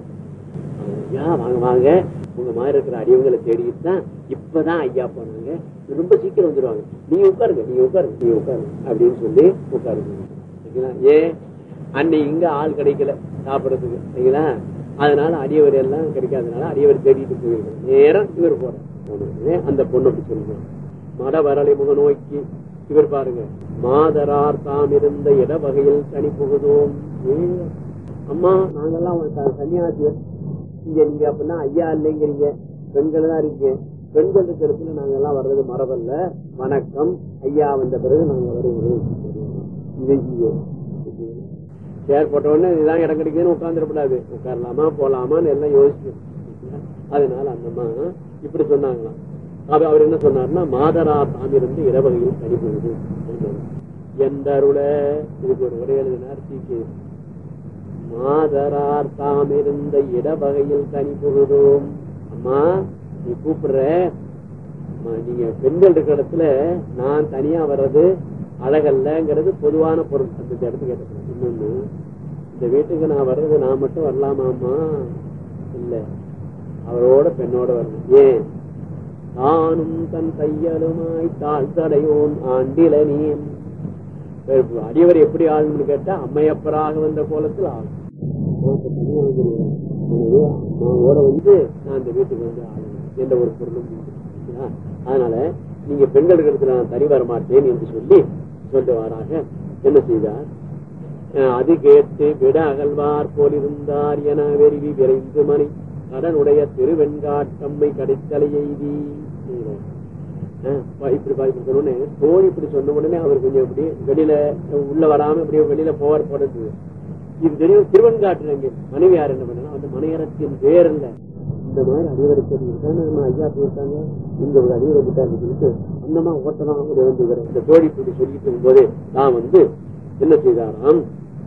ஐயா வாங்க வாங்க உங்க மாதிரி இருக்கிற அடியவங்களை தேடிட்டு தான் இப்பதான் ஐயா போனாங்க, ரொம்ப சீக்கிரம் வந்துருவாங்க, நீங்க உட்காருங்க நீங்க உட்காருங்க நீங்க உட்காருங்க அப்படின்னு சொல்லி உட்காருங்க. ஏ அன்னைக்கு இங்க ஆள் கிடைக்கல சாப்பிடறதுக்கு சரிங்களா, அதனால அடியவர் எல்லாம் கிடைக்காதனால அடியவர் தேடிட்டு போயிருக்கோம். நேரம் இவர் போற அந்த பொண்ணு அப்படி சொல்லுவாங்க. மட வரலை முக நோக்கி இவர் பாருங்க, மாதரார் தாம் இருந்த இட வகையில் தனி புகுதோம். அம்மா நாங்கெல்லாம் சன்னியாசியர், இங்க நீங்க அப்படின்னா ஐயா இல்லைங்கிறீங்க, பெண்கள் தான் இருக்கீங்க, பெண்கள் இருக்கிறதுல நாங்க எல்லாம் வர்றது மரபல்ல, வணக்கம் ஐயா வந்த பிறகு நாங்க வருகிறோம். சேர் போட்ட உடனே இதுதான் இடம் கிடைக்குதுன்னு உட்காந்துடக்கூடாது, உட்காரலாமா போலாமான்னு எல்லாம் யோசிக்கணும். அதனால அந்தம்மா இப்படி சொன்னாங்களாம். அவர் என்ன சொன்னார்னா, மாதரா தாம் இருந்து இரவகையில் தனிப்படுது எந்த அருள. இதுக்கு ஒரு உரை எழுதினார் சீக்கிய. மாதரார் தாம் இருந்த இடவகையில் தனி புகுதோம். அம்மா நீ கூப்பிடுற, நீங்க பெண்கள் இருக்கிற இடத்துல நான் தனியா வர்றது அழகல்லங்கிறது பொதுவான பொருள். அந்த இடத்துக்கு கேட்ட இன்னொன்னு, இந்த வீட்டுக்கு நான் வர்றது நான் மட்டும் வரலாமாம்மா? இல்ல, அவரோட பெண்ணோட வரணும். ஏன்? தானும் தன் தையலுமாய் தாழ் தடையோன் ஆண்டிலனியன். அடியவர் எப்படி ஆளுன்னு கேட்டா அம்மையப்பராக வந்த கோலத்தில் ஆளும். அம்மாவோட வந்து நான் இந்த வீட்டுக்கு வந்து ஆளுநர் என்ற ஒரு பொருளும். அதனால நீங்க பெண்கள் இடத்துல நான் தனி வர மாட்டேன் என்று சொல்லி சொல்லுவாராக. என்ன செய்தார்? அது கேட்டு விட அகழ்வார் போலிருந்தார் என வெறிவி விரைந்து மணி கடனுடைய திருவெண்காட்டம்மை கடைத்தலை எய்தி. இப்படி சொன்னோடனே தோழி இப்படி சொன்ன உடனே அவர் கொஞ்சம் இப்படி வெளியில உள்ள வராம இப்படியே வெளியில போவார் போடுறது. இது தெரியும். திருவெண்காட்டு மனைவி யார் என்ன பண்ணா, அந்த மனையரத்தின் பேர் இல்ல, இந்த மாதிரி அறிவரைக்கு நம்ம ஐயா போயிருக்காங்க, இந்த ஒரு அறிவுரை விட்டாருன்னு சொல்லிட்டு அந்தமா ஓட்டலாம் வந்து இந்த தோழி இப்படி சொல்லிட்டு இருக்கும்போதே நான் வந்து என்ன செய்தாராம்,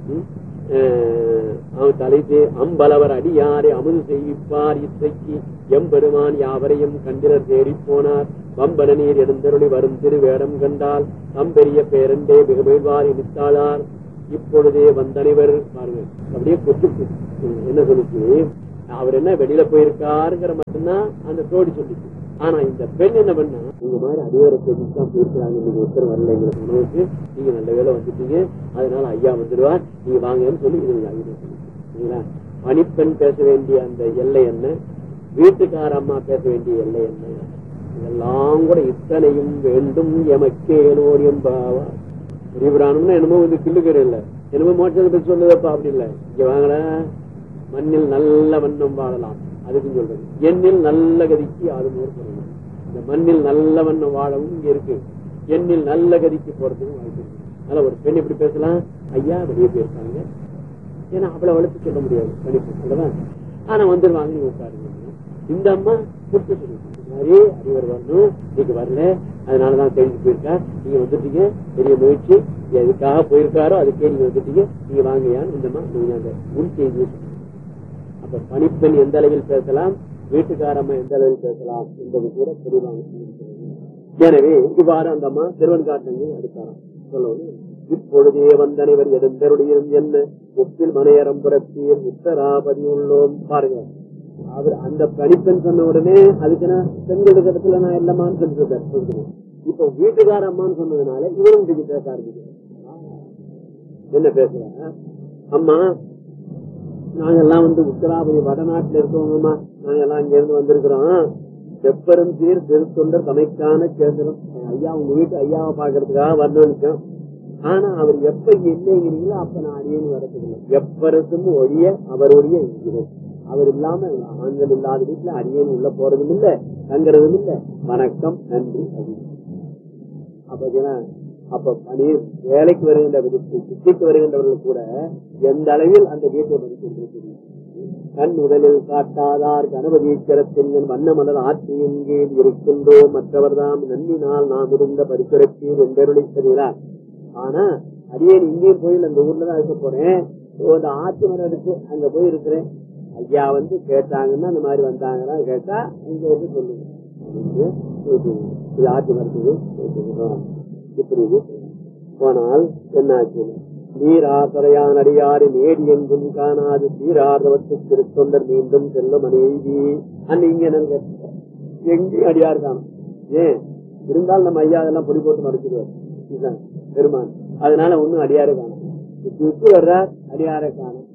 அவன் தலைத்து அம்பலவர் அடியாரை அமுது செய்விப்பார் இசைக்கு எம்பெருமான் யாவரையும் கண்டிரர் தேடி போனார் வம்பன நீர் எடுந்தருளி வரும் திருவேடம் கண்டால் தம்பெரிய பேரண்டே மிக மீழ்வார் இனித்தாளார் இப்பொழுதே வந்தனைவர் பாருங்க. அப்படியே கொத்து என்ன சொல்லிச்சு, அவர் என்ன வெளியில போயிருக்காருங்கிற மட்டும்தான் அந்த தோடி சொல்லிச்சு. ஆனா இந்த பெண் என்ன பண்ணா, உங்க மாதிரி அதிகார தான் போயிருக்கிறாங்க, நீங்க ஒருத்தர் வரல எங்களுக்கு உணவுக்கு, நீங்க நல்ல வேலை வந்துட்டீங்க, அதனால ஐயா வந்துடுவார், நீங்க வாங்கன்னு சொல்லி இது சொல்லிங்களா. பணிப்பெண் பேச வேண்டிய அந்த எல்லை என்ன, வீட்டுக்கார அம்மா பேச வேண்டிய எல்லை என்ன, இதெல்லாம் கூட இத்தனையும் வேண்டும் எமக்கேனோர் என்பாவா. பெரியபுராணம்னா என்னமோ வந்து கிள்ளுக்கிற இல்ல, என்னமோ மோட்சத்தை பற்றி சொல்லுதப்பா அப்படி இல்லை. இங்க வாங்கல, மண்ணில் நல்ல வண்ணம் வாழலாம் அதுக்கும் சொல்றது, எண்ணில் நல்ல கதிக்கு ஆளும் சொல்லலாம். இந்த மண்ணில் நல்ல வண்ணம் வாழவும் இங்க இருக்கு, எண்ணில் நல்ல கதிக்கு போறதுக்கும் வாய்ப்பு இருக்கு. அதனால ஒரு பெண் எப்படி பேசலாம், ஐயா வெளியே போயிருக்காங்க, ஏன்னா அவ்வளவு வளர்த்து சொல்ல முடியாது கணிப்பு. ஆனா வந்துருவாங்க, நீங்க உட்காருங்க. இந்த அம்மா முட்டு சொல்லி மாதிரி அறிவர் வரணும், நீங்க வரல, அதனாலதான் தெரிஞ்சு போயிருக்கா, நீங்க வந்துட்டீங்க, பெரிய முயற்சி, எதுக்காக போயிருக்காரோ அதுக்கே நீங்க வந்துட்டீங்க, நீங்க வாங்கயான்னு இந்த அம்மா நீங்க அந்த முன் செய்தியை. அப்ப பணிப்பெண் எந்த அளவில் பேசலாம், வீட்டுக்காரம்மா எந்த அளவில் பேசலாம் என்பது கூட தெளிவாக. எனவே இவ்வாறு அந்த அம்மா திருவன்காட்டங்கள் அடுத்தாராம் சொல்லணும். இப்பொழுதே வந்தனைவர் எடுந்தருடைய என்ன முப்பில் மனையரம் புறப்பீர் உத்தராபதி உள்ளோம். பாருங்க, அவர் அந்த பணிப்பெண் சொன்ன உடனே அதுக்குன்னா பெண்கள் இடத்துல நான் இல்லமான்னு சொல்லி, இப்ப வீட்டுக்கார அம்மான்னு சொன்னதுனால இவரும் பேச ஆரம்பிக்கிறேன். என்ன பேசுற, அம்மா நாங்கெல்லாம் வந்து உத்தராபதி வடநாட்டுல இருக்கவங்கம்மா, நாங்கெல்லாம் இங்க இருந்து வந்திருக்கிறோம், செப்பரும் சீர் திருத்தொண்டர் தமைக்கான கேந்திரம், ஐயா உங்க வீட்டு ஐயாவை பாக்குறதுக்காக வரணும்னு. ஆனா அவர் எப்ப இல்லைங்கிறீங்களோ அப்ப நான் அடியேன்னு வரதுக்கு எப்பருக்கும் ஒழிய அவருடைய இருக்கிறோம். அவர் இல்லாம ஆண்கள் இல்லாத வீட்டுல அடியேன்னு உள்ள போறதும் இல்ல, தங்குறதும் இல்ல. வணக்கம், நன்றி அப்படின்னு. அப்ப அப்ப பணி வேலைக்கு வருகின்ற சித்திக்கு வருகின்றவர்கள் கூட எந்த அளவில் அந்த வீட்டை மதிக்கின்றது. கண் முதலில் காட்டாதார் கணபதி ஈச்சரத்தின் வண்ண மலர் ஆட்சியின் கீழ் இருக்கின்றோம், மற்றவர் தாம் நன்னினால் நாம் இருந்த பரிசுரத்தீர் என்றருளிக்கிறார். ஆனா அடியேன் இங்கேயும் போய் அந்த ஊர்லதான் இருக்க போறேன், அந்த ஆட்சி மரம் இருக்கு அங்க போய் இருக்கிறேன், ஐயா வந்து கேட்டாங்கன்னா அந்த மாதிரி வந்தாங்கன்னா கேட்டா இங்க இருந்து சொல்லுங்க, இது ஆட்சி மரத்துக்கு இப்படி போனால் என்னாச்சு, நீராசரையான் அடியாறு நேடி எங்கும் காணாது சீரார்தவத்து திருத்தொண்டர் மீண்டும் செல்லும் மனைவி அன்ன இங்க என்னன்னு எங்கேயும் அடியாறு காணும். ஏன் இருந்தாலும் நம்ம ஐயா அதெல்லாம் பொடி போட்டு மறைச்சிடுவார் பெருமான், அதனால ஒண்ணும் அடியாறு காணும். விட்டு வர்றார், அடியாரை காணும்.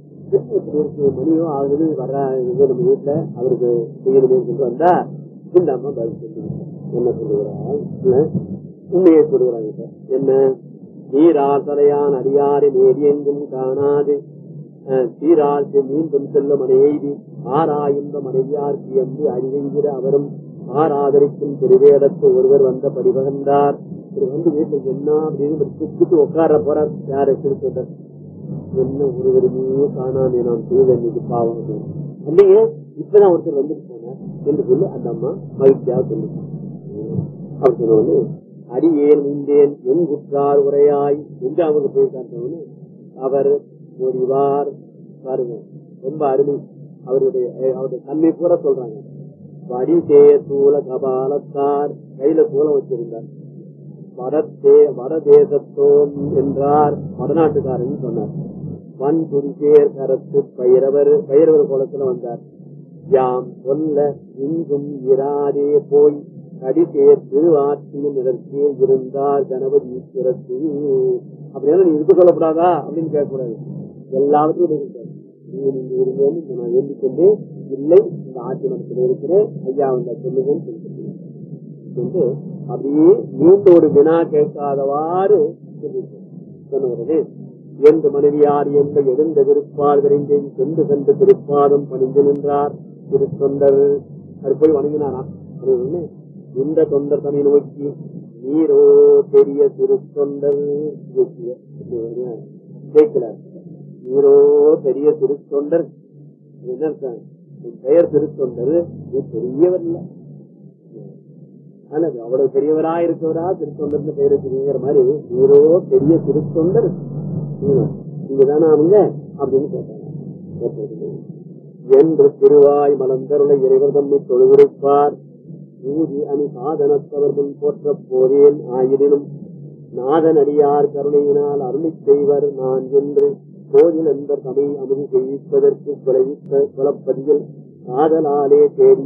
மணியோ ஆகுது வர்றாங்க நம்ம வீட்டுல, அவருக்கு செய்யணுமே சொல்லி வந்தா இந்த அம்மா பதில் சொல்லுங்க. என்ன சொல்லுகிறாள், உண்மையை சொல்லுகிறாங்க. என்ன, நீராசரையான் அடியாரை நேரி எங்கும் காணாது சீரார்க்கு மீண்டும் செல்லும் மனைவி ஆறாயின்ற மனைவியார்க்கு என்று அறிவிங்கிற அவரும் ஆராதரிக்கும் திருவேடத்து ஒருவர் வந்த படிவகந்தார். இவர் வந்து வீட்டுக்கு என்ன அப்படின்னு சுத்திட்டு உட்கார போறார். யாரை திருத்தொண்டர், என்ன ஒருவருமே காணாமே நாம் செய்த இன்னைக்கு பாவம் இல்லையே, இப்பதான் ஒருத்தர் வந்துட்டு போனார் என்று சொல்லி அந்த அம்மா மகிழ்ச்சியாக சொல்லு. அவர் சொன்ன அடியேன் உண்டேன் என் குற்றார் உரையாய் என்று அவங்க போயிருக்காரு. அவர் ஒருவார் பாருங்க, ரொம்ப அருமை. அவருடைய அவருடைய தன்மை கூட சொல்றாங்க. வடிதே சூல கபாலத்தார், கையில சூலம் வச்சிருந்தார். வடத்தே வடதேசத்தோம் என்றார், வடநாட்டுக்காரன் சொன்னார். வன் துரிசேர் கரத்து பயிரவர் பயிரவர் குளத்துல வந்தார். யாம் சொல்ல இன்றும் இராதே போய் கடிசேர் திருவாட்சியின் இதற்கே இருந்தார் கணபதி ஈஸ்வரத்து. அப்படின்னா நீ இருக்க சொல்லக்கூடாதா அப்படின்னு கேட்கக்கூடாது, எல்லாவற்றையும் இருக்காரு. நீங்க இருந்தேன்னு நான் வேண்டிக் கொண்டே இல்லை, இந்த ஆட்சி மனத்தில் இருக்கிறேன், ஐயா வந்தா சொல்லுங்கன்னு சொல்லிட்டு அப்படியே மீண்டும் ஒரு வினா கேட்காதவாறு சொன்னவரே, என்று மனைவியார் என்ற எழுந்த திருப்பால் விரைந்தேன் சென்று சென்று திருப்பாதம் பணிந்து நின்றார் திருத்தொண்டர். அது போய் வணங்கினாராம். இந்த தொண்டர் தனி நோக்கி நீரோ பெரிய திருத்தொண்டர் கேட்கிறார். நீரோ பெரிய திருத்தொண்டர், என்ன பெயர் திருத்தொண்டர், நீ பெரியவர் இல்ல, ஆனா அவ்வளவு பெரியவரா இருக்கவரா திருத்தொண்டர் பெயர் வச்சுக்கிற மாதிரி நீரோ பெரிய திருத்தொண்டர் இங்கதானே அவங்க அப்படின்னு கேட்டாங்க. என்று திருவாய் மலர்ந்தருளை இறைவர் தம்மை தொழுவிருப்பார். ஊதி அணி சாதனத்தவர் முன் போற்றப் போரேன் ஆயினும் நாதன் அடியார் கருணையினால் அருளி செய்வர் நான் என்று கோயில் என்பர் தமை அமுது செய்விப்பதற்கு குலைவிப்ப குலப்பதியில் காதலாலே தேடி